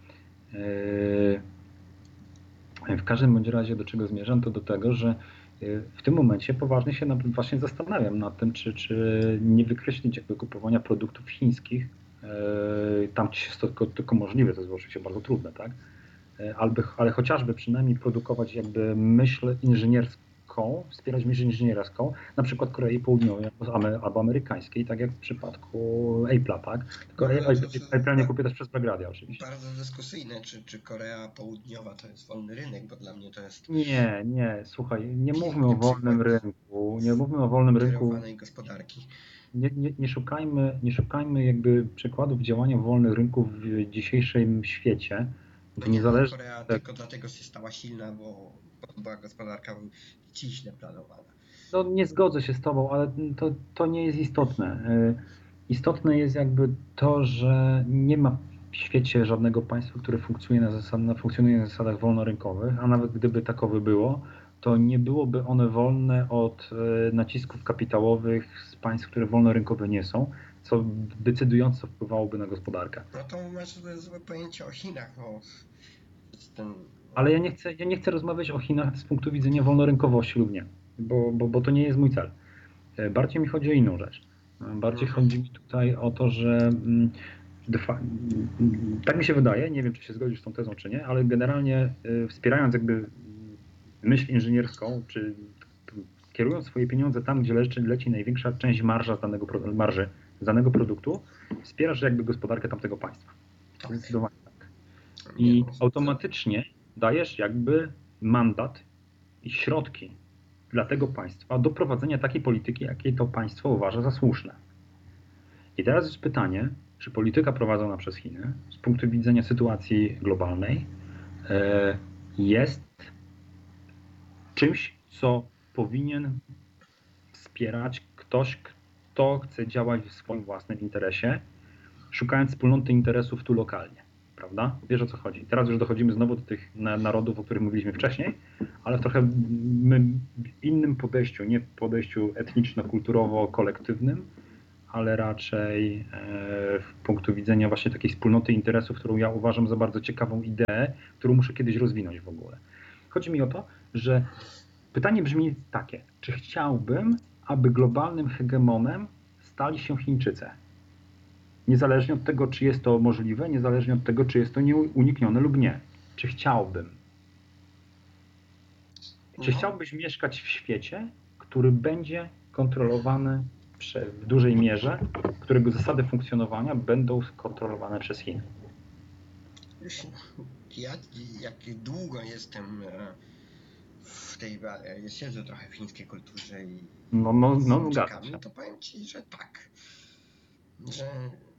W każdym bądź razie do czego zmierzam, to do tego, że w tym momencie poważnie się właśnie zastanawiam nad tym, czy, czy nie wykreślić jakby kupowania produktów chińskich. Tam ci jest to tylko, tylko możliwe, to jest oczywiście bardzo trudne, tak? Albo, ale chociażby przynajmniej produkować jakby myśl inżynierską, wspierać myśl inżynierską, na przykład Korei Południowej albo amerykańskiej, tak jak w przypadku Apple'a, tak? Tylko Apple nie kupię też przez Belgradia oczywiście. Bardzo dyskusyjne, czy, czy Korea Południowa to jest wolny rynek, bo dla mnie to jest... Nie, nie, słuchaj, nie mówmy o wolnym rynku, nie mówmy o wolnym rynku. Gospodarki. Nie, nie, nie, szukajmy, nie szukajmy jakby przykładów działania wolnych rynków w dzisiejszym świecie. No nie, niezależnie... Korea tak... tylko dlatego się stała silna, bo była gospodarka ściśle planowana. No nie zgodzę się z tobą, ale to, to nie jest istotne. Istotne jest jakby to, że nie ma w świecie żadnego państwa, które funkcjonuje na, zasad, funkcjonuje na zasadach wolnorynkowych, a nawet gdyby takowe było, to nie byłoby one wolne od nacisków kapitałowych z państw, które wolnorynkowe nie są, co decydująco wpływałoby na gospodarkę. No to masz złe pojęcie o Chinach. No. Ten... Ale ja nie, chcę, ja nie chcę rozmawiać o Chinach z punktu widzenia wolnorynkowości lub nie, bo, bo, bo to nie jest mój cel. Bardziej mi chodzi o inną rzecz. Bardziej mhm. chodzi mi tutaj o to, że tak mi się wydaje, nie wiem czy się zgodzisz z tą tezą czy nie, ale generalnie wspierając jakby myśl inżynierską, czy kierując swoje pieniądze tam, gdzie leci, leci największa część marża z danego, marży z danego produktu, wspierasz jakby gospodarkę tamtego państwa. Zdecydowanie. Tak. Tak. I nie, automatycznie dajesz jakby mandat i środki dla tego państwa do prowadzenia takiej polityki, jakiej to państwo uważa za słuszne. I teraz jest pytanie, czy polityka prowadzona przez Chiny z punktu widzenia sytuacji globalnej jest czymś, co powinien wspierać ktoś, kto chce działać w swoim własnym interesie, szukając wspólnoty interesów tu lokalnie, prawda? Wiesz, o co chodzi. Teraz już dochodzimy znowu do tych narodów, o których mówiliśmy wcześniej, ale w trochę innym podejściu, nie w podejściu etniczno-kulturowo-kolektywnym, ale raczej w punktu widzenia właśnie takiej wspólnoty interesów, którą ja uważam za bardzo ciekawą ideę, którą muszę kiedyś rozwinąć w ogóle. Chodzi mi o to, że pytanie brzmi takie, czy chciałbym, aby globalnym hegemonem stali się Chińczycy? Niezależnie od tego, czy jest to możliwe, niezależnie od tego, czy jest to nieuniknione lub nie. Czy chciałbym? Czy chciałbyś mieszkać w świecie, który będzie kontrolowany w dużej mierze, którego zasady funkcjonowania będą kontrolowane przez Chiny? Ja, jak długo jestem w tej, siedzę trochę w chińskiej kulturze i no, no, no, Chińczykami, to powiem Ci, że tak. Że,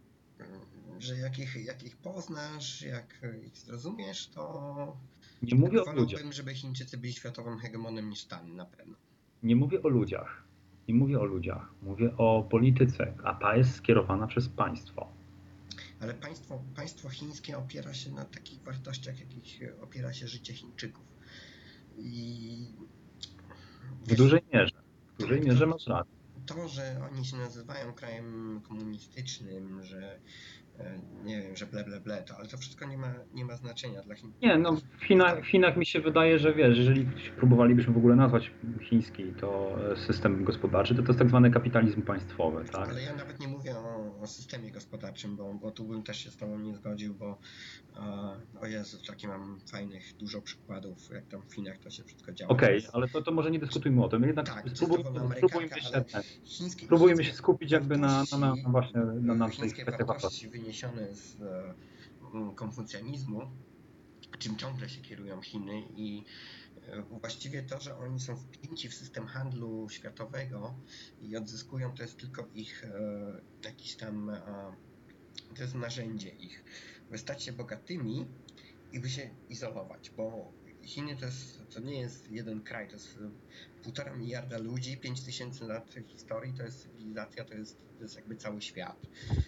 że jak ich, jak ich poznasz, jak ich zrozumiesz, to nie mówię wolałbym, o ludziach. żeby Chińczycy byli światowym hegemonem niż Stan, na pewno. Nie mówię o ludziach. Nie mówię o ludziach. Mówię o polityce, a ta jest skierowana przez państwo. Ale państwo, państwo chińskie opiera się na takich wartościach, jakich opiera się życie Chińczyków. I w dużej mierze. W dużej mierze masz rację. To, że oni się nazywają krajem komunistycznym, że nie wiem, że ble, ble, ble, to, ale to wszystko nie ma, nie ma znaczenia dla Chin. Nie, no w Chinach, w Chinach mi się wydaje, że wiesz, jeżeli próbowalibyśmy w ogóle nazwać chiński to system gospodarczy, to to jest tak zwany kapitalizm państwowy, tak? Ale ja nawet nie mówię o, o systemie gospodarczym, bo, bo tu bym też się z Tobą nie zgodził, bo o Jezu, takie mam fajnych dużo przykładów, jak tam w Chinach to się wszystko działa. Okej, okay, ale to, to może nie dyskutujmy o tym. Jednak tak, spróbujmy, spróbujmy się, chińskie, spróbujmy się skupić jakby na, na, na, na właśnie na, na tych kwestiach wartości wyniesione z konfucjanizmu, czym ciągle się kierują Chiny i właściwie to, że oni są wpięci w system handlu światowego i odzyskują, to jest tylko ich jakiś tam, to jest narzędzie ich, by stać się bogatymi i by się izolować, bo Chiny to, jest, to nie jest jeden kraj, to jest półtora miliarda ludzi, pięć tysięcy lat historii, to jest cywilizacja, to jest, to jest jakby cały świat.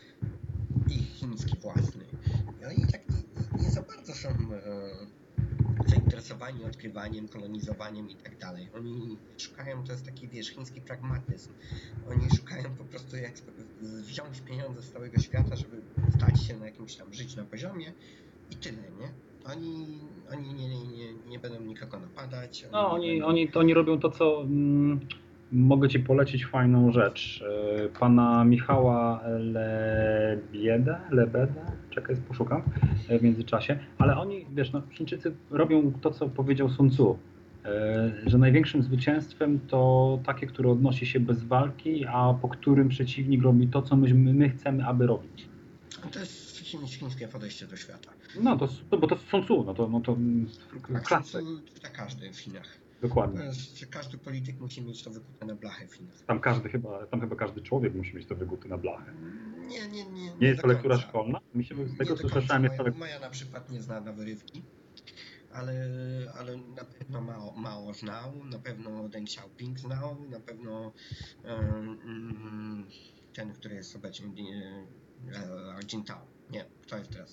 Ich chiński własny. I oni tak nie, nie za bardzo są e, zainteresowani odkrywaniem, kolonizowaniem i tak dalej. Oni szukają, to jest taki, wiesz, chiński pragmatyzm. Oni szukają po prostu jak wziąć pieniądze z całego świata, żeby stać się na jakimś tam, żyć na poziomie i tyle, nie? Oni, oni nie, nie, nie, nie będą nikogo napadać. Oni no, oni, będą... oni, to oni robią to, co... Mm... Mogę Ci polecić fajną rzecz. Pana Michała Lebiedę, Lebedę, czekaj, poszukam w międzyczasie, ale oni, wiesz, no, Chińczycy robią to, co powiedział Sun Tzu, że największym zwycięstwem to takie, które odnosi się bez walki, a po którym przeciwnik robi to, co my, my chcemy, aby robić. To jest chińskie podejście do świata. No, to, to, bo to Sun Tzu, no to, no to tak, Sun Tzu czyta każdy w Chinach. Dokładnie. Każdy polityk musi mieć to wykute na blachę w Chinach. Tam każdy chyba, tam chyba każdy człowiek musi mieć to wykute na blachę. Nie, nie, nie. Nie, nie jest to lektura szkolna? Mi się z tego, co słyszałem, jest to lektura. Moja na przykład nie zna na wyrywki, ale, ale na pewno Mao, Mao znał, na pewno Deng Xiaoping znał, na pewno um, ten, który jest obecnie Jintao. Nie, kto jest teraz?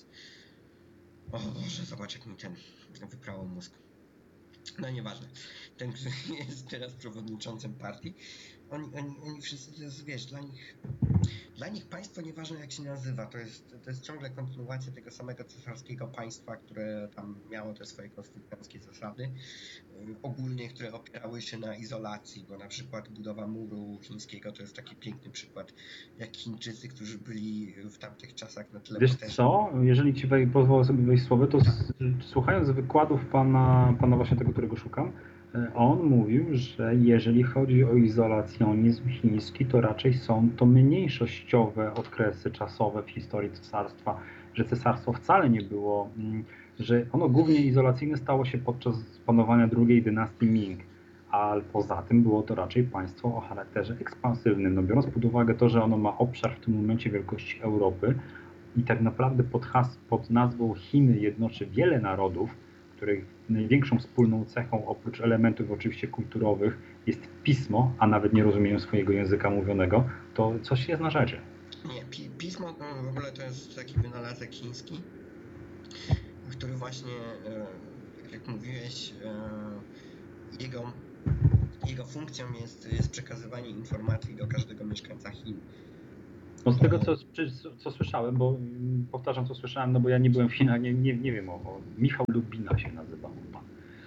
O Boże, zobacz jak mi ten wyprało mózg. No nieważne, ten, który jest teraz przewodniczącym partii, oni, oni, oni wszyscy, to jest, wiesz, dla nich, dla nich państwo, nieważne jak się nazywa, to jest, to jest ciągle kontynuacja tego samego cesarskiego państwa, które tam miało te swoje konstytucjońskie zasady, ogólnie, które opierały się na izolacji, bo na przykład budowa muru chińskiego to jest taki piękny przykład, jak Chińczycy, którzy byli w tamtych czasach na tyle... Wiesz co, jeżeli Ci pozwolę sobie wejść słowo, to s- słuchając wykładów pana, pana właśnie tego, którego szukam, on mówił, że jeżeli chodzi o izolacjonizm chiński, to raczej są to mniejszościowe okresy czasowe w historii cesarstwa, że cesarstwo wcale nie było, że ono głównie izolacyjne stało się podczas panowania drugiej dynastii Ming, a poza tym było to raczej państwo o charakterze ekspansywnym. No biorąc pod uwagę to, że ono ma obszar w tym momencie wielkości Europy i tak naprawdę pod, has, pod nazwą Chiny jednoczy wiele narodów, których największą wspólną cechą, oprócz elementów oczywiście kulturowych, jest pismo, a nawet nie rozumieją swojego języka mówionego, to coś jest na rzeczy. Nie, pi pismo no, w ogóle to jest taki wynalazek chiński, który właśnie, e, tak jak mówiłeś, e, jego, jego funkcją jest, jest przekazywanie informacji do każdego mieszkańca Chin. No z tego, co, co słyszałem, bo mm, powtarzam, co słyszałem, no bo ja nie byłem w Chinach, nie, nie, nie wiem, o, o Michał Lubina się nazywa pan.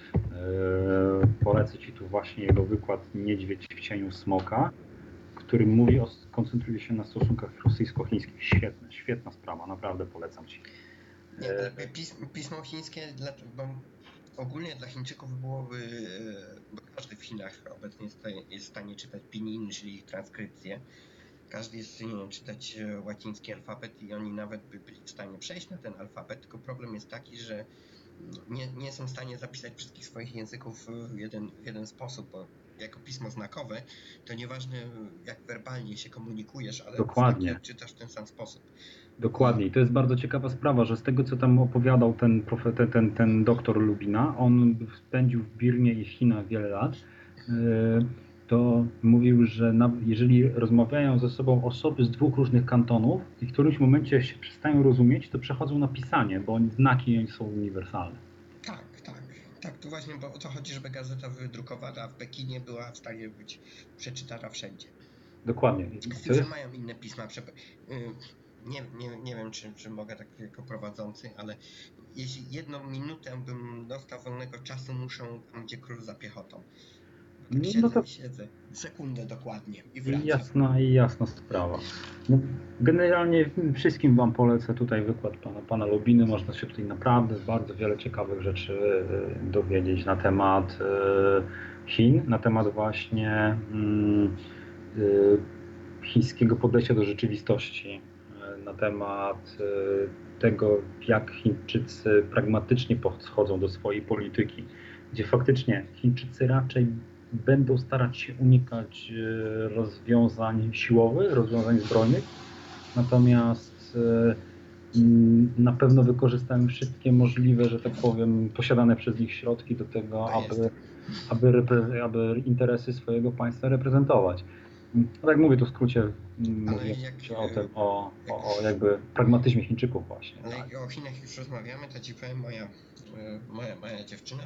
Eee, polecę Ci tu właśnie jego wykład Niedźwiedź w cieniu smoka, który mówi o, koncentruje się na stosunkach rosyjsko-chińskich. Świetne, świetna sprawa, naprawdę polecam Ci. Nie, ale pismo, pismo chińskie, dla, bo ogólnie dla Chińczyków byłoby, bo każdy w Chinach obecnie jest w stanie czytać pinyin, czyli transkrypcję. Każdy jest w stanie czytać łaciński alfabet i oni nawet by byli w stanie przejść na ten alfabet, tylko problem jest taki, że nie, nie są w stanie zapisać wszystkich swoich języków w jeden, w jeden sposób, bo jako pismo znakowe to nieważne jak werbalnie się komunikujesz, ale Dokładnie. znaki odczytasz w ten sam sposób. Dokładnie. I to jest bardzo ciekawa sprawa, że z tego, co tam opowiadał ten, ten, ten, ten doktor Lubina, on spędził w Birmie i w Chinach wiele lat, to mówił, że jeżeli rozmawiają ze sobą osoby z dwóch różnych kantonów i w którymś momencie się przestają rozumieć, to przechodzą na pisanie, bo znaki są uniwersalne. Tak, tak. Tak, tu właśnie bo o to chodzi, żeby gazeta wydrukowana w Pekinie była w stanie być przeczytana wszędzie. Dokładnie. Z tym, że mają inne pisma. Nie, nie, nie wiem, czy, czy mogę tak jako prowadzący, ale jeśli jedną minutę bym dostał wolnego czasu, muszę tam, gdzie król za piechotą. Bo tak siedzę, no to... siedzę, sekundę dokładnie i wracam. Jasna i jasna sprawa. No, generalnie wszystkim Wam polecę tutaj wykład pana, pana Lubiny. Można się tutaj naprawdę bardzo wiele ciekawych rzeczy dowiedzieć na temat Chin, na temat właśnie chińskiego podejścia do rzeczywistości, na temat tego, jak Chińczycy pragmatycznie podchodzą do swojej polityki, gdzie faktycznie Chińczycy raczej będą starać się unikać rozwiązań siłowych, rozwiązań zbrojnych, natomiast na pewno wykorzystają wszystkie możliwe, że tak powiem, posiadane przez nich środki do tego, aby, aby, aby interesy swojego państwa reprezentować. No tak mówię tu w skrócie, mówię jak, o tym, o, o, o jakby pragmatyzmie Chińczyków właśnie. Ale tak. Jak o Chinach już rozmawiamy, to ci powiem, moja, moja, moja dziewczyna,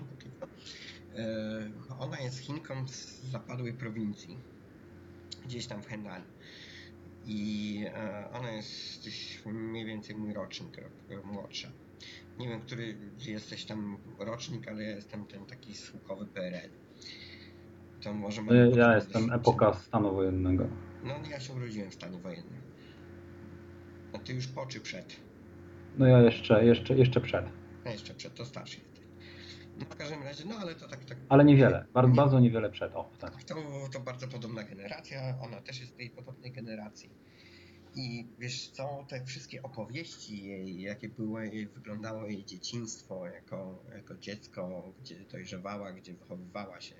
ona jest Chinką z zapadłej prowincji, gdzieś tam w Henan. I ona jest gdzieś mniej więcej mój rocznik, rok młodsza. Nie wiem, który jesteś tam rocznik, ale ja jestem ten taki słuchowy P R L. To może mamy ja ja jestem epoka stanu wojennego. No ja się urodziłem w stanie wojennym. A ty już po czy przed? No ja jeszcze, jeszcze, jeszcze przed. A jeszcze przed, to starszy jesteś. No w każdym razie, no ale to tak... tak ale niewiele, bardzo, nie, bardzo niewiele przed. O, tak. to, to bardzo podobna generacja, ona też jest z tej podobnej generacji. I wiesz co, te wszystkie opowieści jej, jakie było jej, wyglądało jej dzieciństwo jako, jako dziecko, gdzie dojrzewała, gdzie wychowywała się.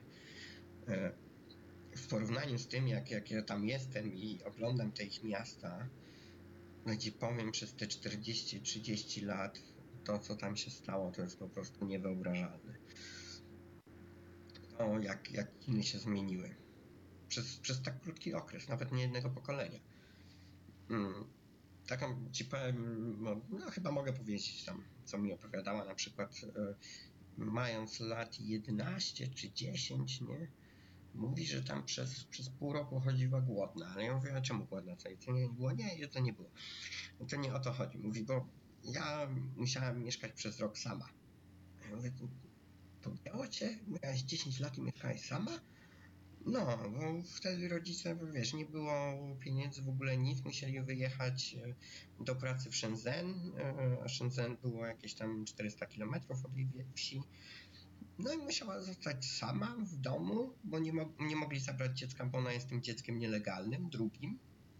W porównaniu z tym, jak, jak ja tam jestem i oglądam te ich miasta, no ci powiem, przez te czterdzieści trzydzieści lat to, co tam się stało, to jest po prostu niewyobrażalne. To, jak, jak Chiny się zmieniły. Przez, przez tak krótki okres, nawet nie jednego pokolenia. Hmm. Taką ci powiem, no, no chyba mogę powiedzieć tam, co mi opowiadała, na przykład e, mając lat jedenaście czy dziesięć, nie? Mówi, że tam przez, przez pół roku chodziła głodna, ale ja mówię, a czemu głodna? Co jedzenia nie było? Nie, jedzenia nie było. No to nie o to chodzi. Mówi, bo ja musiałam mieszkać przez rok sama. Ja mówię, to cię? Miałaś dziesięć lat i mieszkałeś sama? No, bo wtedy rodzice, wiesz, nie było pieniędzy, w ogóle nic, musieli wyjechać do pracy w Shenzhen, a Shenzhen było jakieś tam czterysta kilometrów od jej wsi. No i musiała zostać sama w domu, bo nie, mo- nie mogli zabrać dziecka, bo ona jest tym dzieckiem nielegalnym, drugim.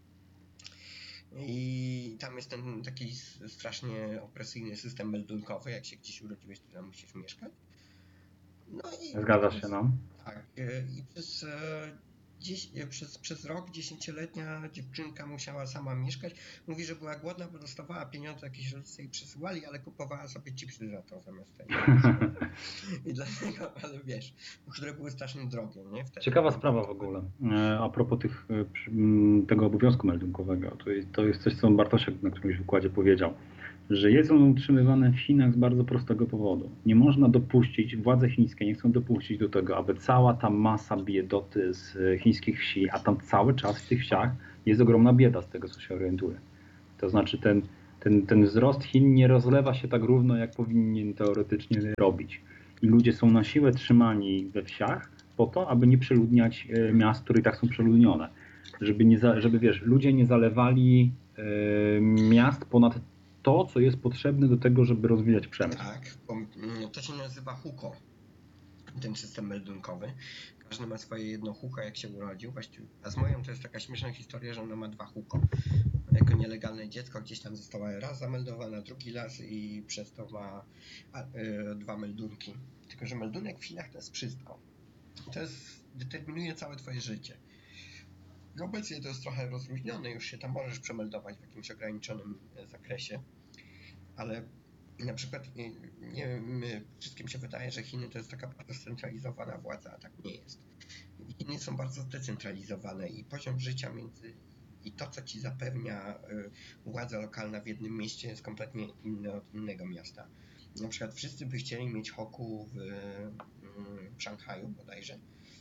I tam jest ten taki strasznie opresyjny system meldunkowy, jak się gdzieś urodziłeś, to tam musisz mieszkać. No i Zgadza się, no. tak, e, i przez, e, dzies, e, przez, przez rok dziesięcioletnia dziewczynka musiała sama mieszkać. Mówi, że była głodna, bo dostawała pieniądze, jakieś rodzice jej przysyłali, ale kupowała sobie chipsy za to zamiast tego. I dlatego, ale wiesz, które były strasznie drogie, nie? Wtedy. Ciekawa sprawa w ogóle, e, a propos tych, e, przy- m, tego obowiązku meldunkowego. To jest, to jest coś, co Bartosiek na którymś wykładzie powiedział, że jest on utrzymywany w Chinach z bardzo prostego powodu. Nie można dopuścić, władze chińskie nie chcą dopuścić do tego, aby cała ta masa biedoty z e, chińskich wsi, a tam cały czas w tych wsiach jest ogromna bieda, z tego co się orientuję. To znaczy ten, ten, ten wzrost Chin nie rozlewa się tak równo, jak powinien teoretycznie robić. I ludzie są na siłę trzymani we wsiach po to, aby nie przeludniać e, miast, które i tak są przeludnione. Żeby, nie za, żeby wiesz, ludzie nie zalewali e, miast ponad to, co jest potrzebne do tego, żeby rozwijać przemysł. Tak, bo, mm, to się nazywa huko, ten system meldunkowy. Każdy ma swoje jedno huko, jak się urodził. Właściwie, a z moją to jest taka śmieszna historia, że ona ma dwa huko. Jako nielegalne dziecko gdzieś tam została raz zameldowana, drugi raz i przez to ma a, y, dwa meldunki. Tylko że meldunek w Chinach to jest wszystko. To jest, determinuje całe twoje życie. I obecnie to jest trochę rozluźnione, już się tam możesz przemeldować w jakimś ograniczonym zakresie, ale na przykład nie, nie wiem, wszystkim się wydaje, że Chiny to jest taka bardzo scentralizowana władza, a tak nie jest. Chiny są bardzo zdecentralizowane i poziom życia między i to, co ci zapewnia władza lokalna w jednym mieście, jest kompletnie inne od innego miasta. Na przykład wszyscy by chcieli mieć hoku w, w Szanghaju bodajże,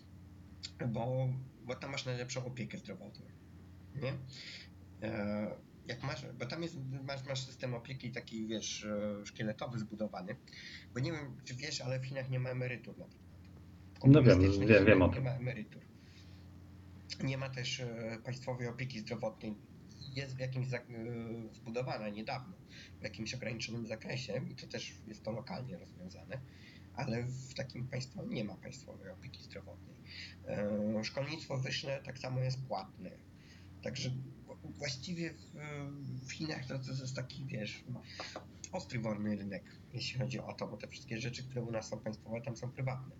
bo, bo tam masz najlepszą opiekę zdrowotną, nie? Jak masz, bo tam jest, masz, masz system opieki taki, wiesz, szkieletowy zbudowany, bo nie wiem, czy wiesz, ale w Chinach nie ma emerytur na przykład. No wiem, wiem, wiem o tym. Nie ma emerytur. Nie ma też państwowej opieki zdrowotnej. Jest w jakimś zbudowana niedawno, w jakimś ograniczonym zakresie i to też jest to lokalnie rozwiązane, ale w takim państwie nie ma państwowej opieki zdrowotnej. Szkolnictwo wyższe tak samo jest płatne. Także właściwie w, w Chinach to, to jest taki, wiesz, ostry wolny rynek, jeśli chodzi o to, bo te wszystkie rzeczy, które u nas są państwowe, tam są prywatne.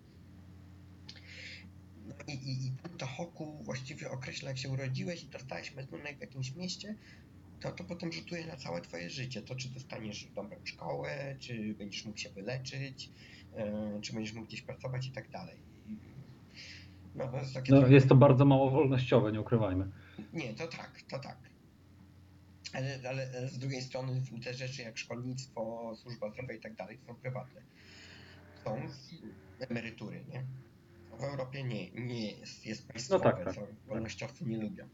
No i, i, i to hoku właściwie określa, jak się urodziłeś i dostałeś meldunek w jakimś mieście, to to potem rzutuje na całe twoje życie. To, czy dostaniesz dobrą szkołę, czy będziesz mógł się wyleczyć, yy, czy będziesz mógł gdzieś pracować i tak dalej. No, to jest, takie no, trochę... jest to bardzo mało wolnościowe, nie ukrywajmy. Nie, to tak, to tak. Ale, ale z drugiej strony te rzeczy jak szkolnictwo, służba zdrowia i tak dalej są prywatne. Są emerytury, nie? W Europie nie, nie jest, jest państwowe, no tak, tak, co wolnościowcy nie lubią.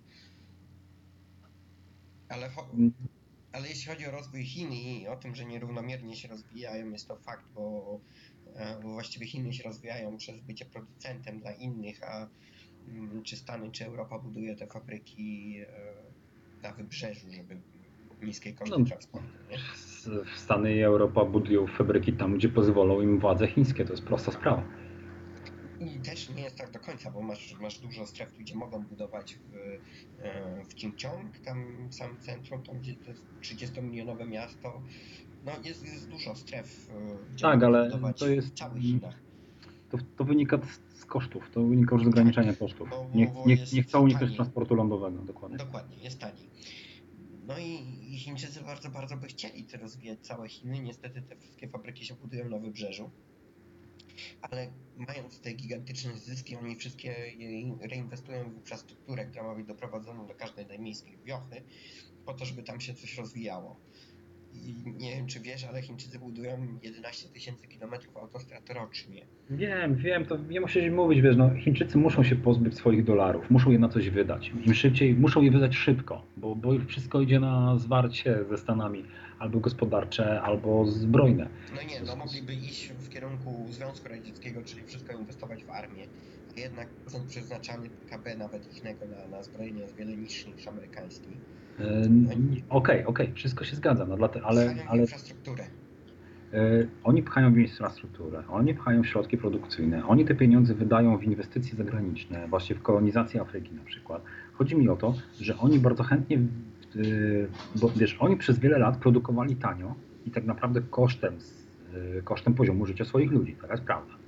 Ale, ale jeśli chodzi o rozwój Chin i o tym, że nierównomiernie się rozwijają, jest to fakt, bo, bo właściwie Chiny się rozwijają przez bycie producentem dla innych, a czy Stany, czy Europa buduje te fabryki na wybrzeżu, żeby niskie koszty no, transportu. Nie? Stany i Europa budują fabryki tam, gdzie pozwolą im władze chińskie. To jest prosta sprawa. I też nie jest tak do końca, bo masz, masz dużo stref, gdzie mogą budować w, w Chingchong, tam w samym centrum, tam gdzie to jest trzydziestomilionowe miasto. No jest, jest dużo stref, gdzie tak, mogą ale budować to jest, w całych Chinach. To, to wynika z kosztów, to wynika już z ograniczenia tak, kosztów. Bo, bo, nie, nie, nie chcą uniknąć też transportu lądowego, dokładnie. Dokładnie, jest taniej. No i, i Chińczycy bardzo, bardzo by chcieli te rozwijać całe Chiny. Niestety te wszystkie fabryki się budują na wybrzeżu. Ale mając te gigantyczne zyski, oni wszystkie reinwestują w infrastrukturę, która ma być doprowadzona do każdej najmniejskiej wiochy, po to, żeby tam się coś rozwijało. I nie wiem, czy wiesz, ale Chińczycy budują jedenaście tysięcy kilometrów autostrad rocznie. Wiem, wiem, to nie musisz mówić, wiesz, no Chińczycy muszą się pozbyć swoich dolarów, muszą je na coś wydać. Im szybciej, muszą je wydać szybko, bo, bo wszystko idzie na zwarcie ze Stanami, albo gospodarcze, albo zbrojne. No nie, no mogliby iść w kierunku Związku Radzieckiego, czyli wszystko inwestować w armię, a jednak procent przeznaczany P K B nawet ichnego na, na zbrojenie jest wiele niższy niż amerykański. Okej, okej, okay, wszystko się zgadza, no dlatego, ale... ale... infrastrukturę. Oni pchają w infrastrukturę, oni pchają środki produkcyjne, oni te pieniądze wydają w inwestycje zagraniczne, właśnie w kolonizację Afryki na przykład. Chodzi mi o to, że oni bardzo chętnie, bo wiesz, oni przez wiele lat produkowali tanio i tak naprawdę kosztem, kosztem poziomu życia swoich ludzi, taka jest prawda.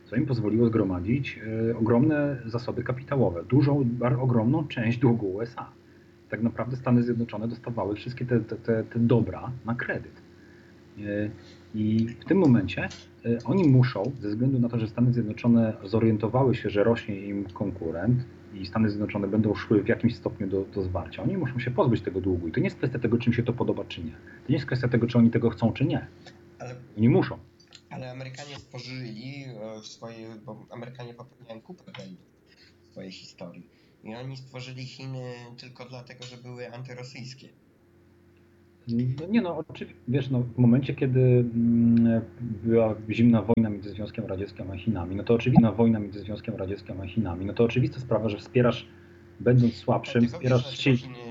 co im pozwoliło zgromadzić e, ogromne zasoby kapitałowe, dużą, bar- ogromną część długu U S A. Tak naprawdę Stany Zjednoczone dostawały wszystkie te, te, te, te dobra na kredyt. E, I w tym momencie e, oni muszą, ze względu na to, że Stany Zjednoczone zorientowały się, że rośnie im konkurent i Stany Zjednoczone będą szły w jakimś stopniu do, do zwarcia, oni muszą się pozbyć tego długu. I to nie jest kwestia tego, czy im się to podoba, czy nie. To nie jest kwestia tego, czy oni tego chcą, czy nie. Ale, Oni muszą. ale Amerykanie stworzyli e, w swojej, bo Amerykanie popełniają kupę błędów w swojej historii. I oni stworzyli Chiny tylko dlatego, że były antyrosyjskie. No nie no, oczywiście, wiesz, no, w momencie, kiedy mm, była zimna wojna między Związkiem Radzieckim a Chinami, no to oczywista wojna między Związkiem Radzieckim a Chinami, no to oczywista sprawa, że wspierasz, będąc słabszym, Dlatego wiesz, wspierasz dlaczego sił. Chiny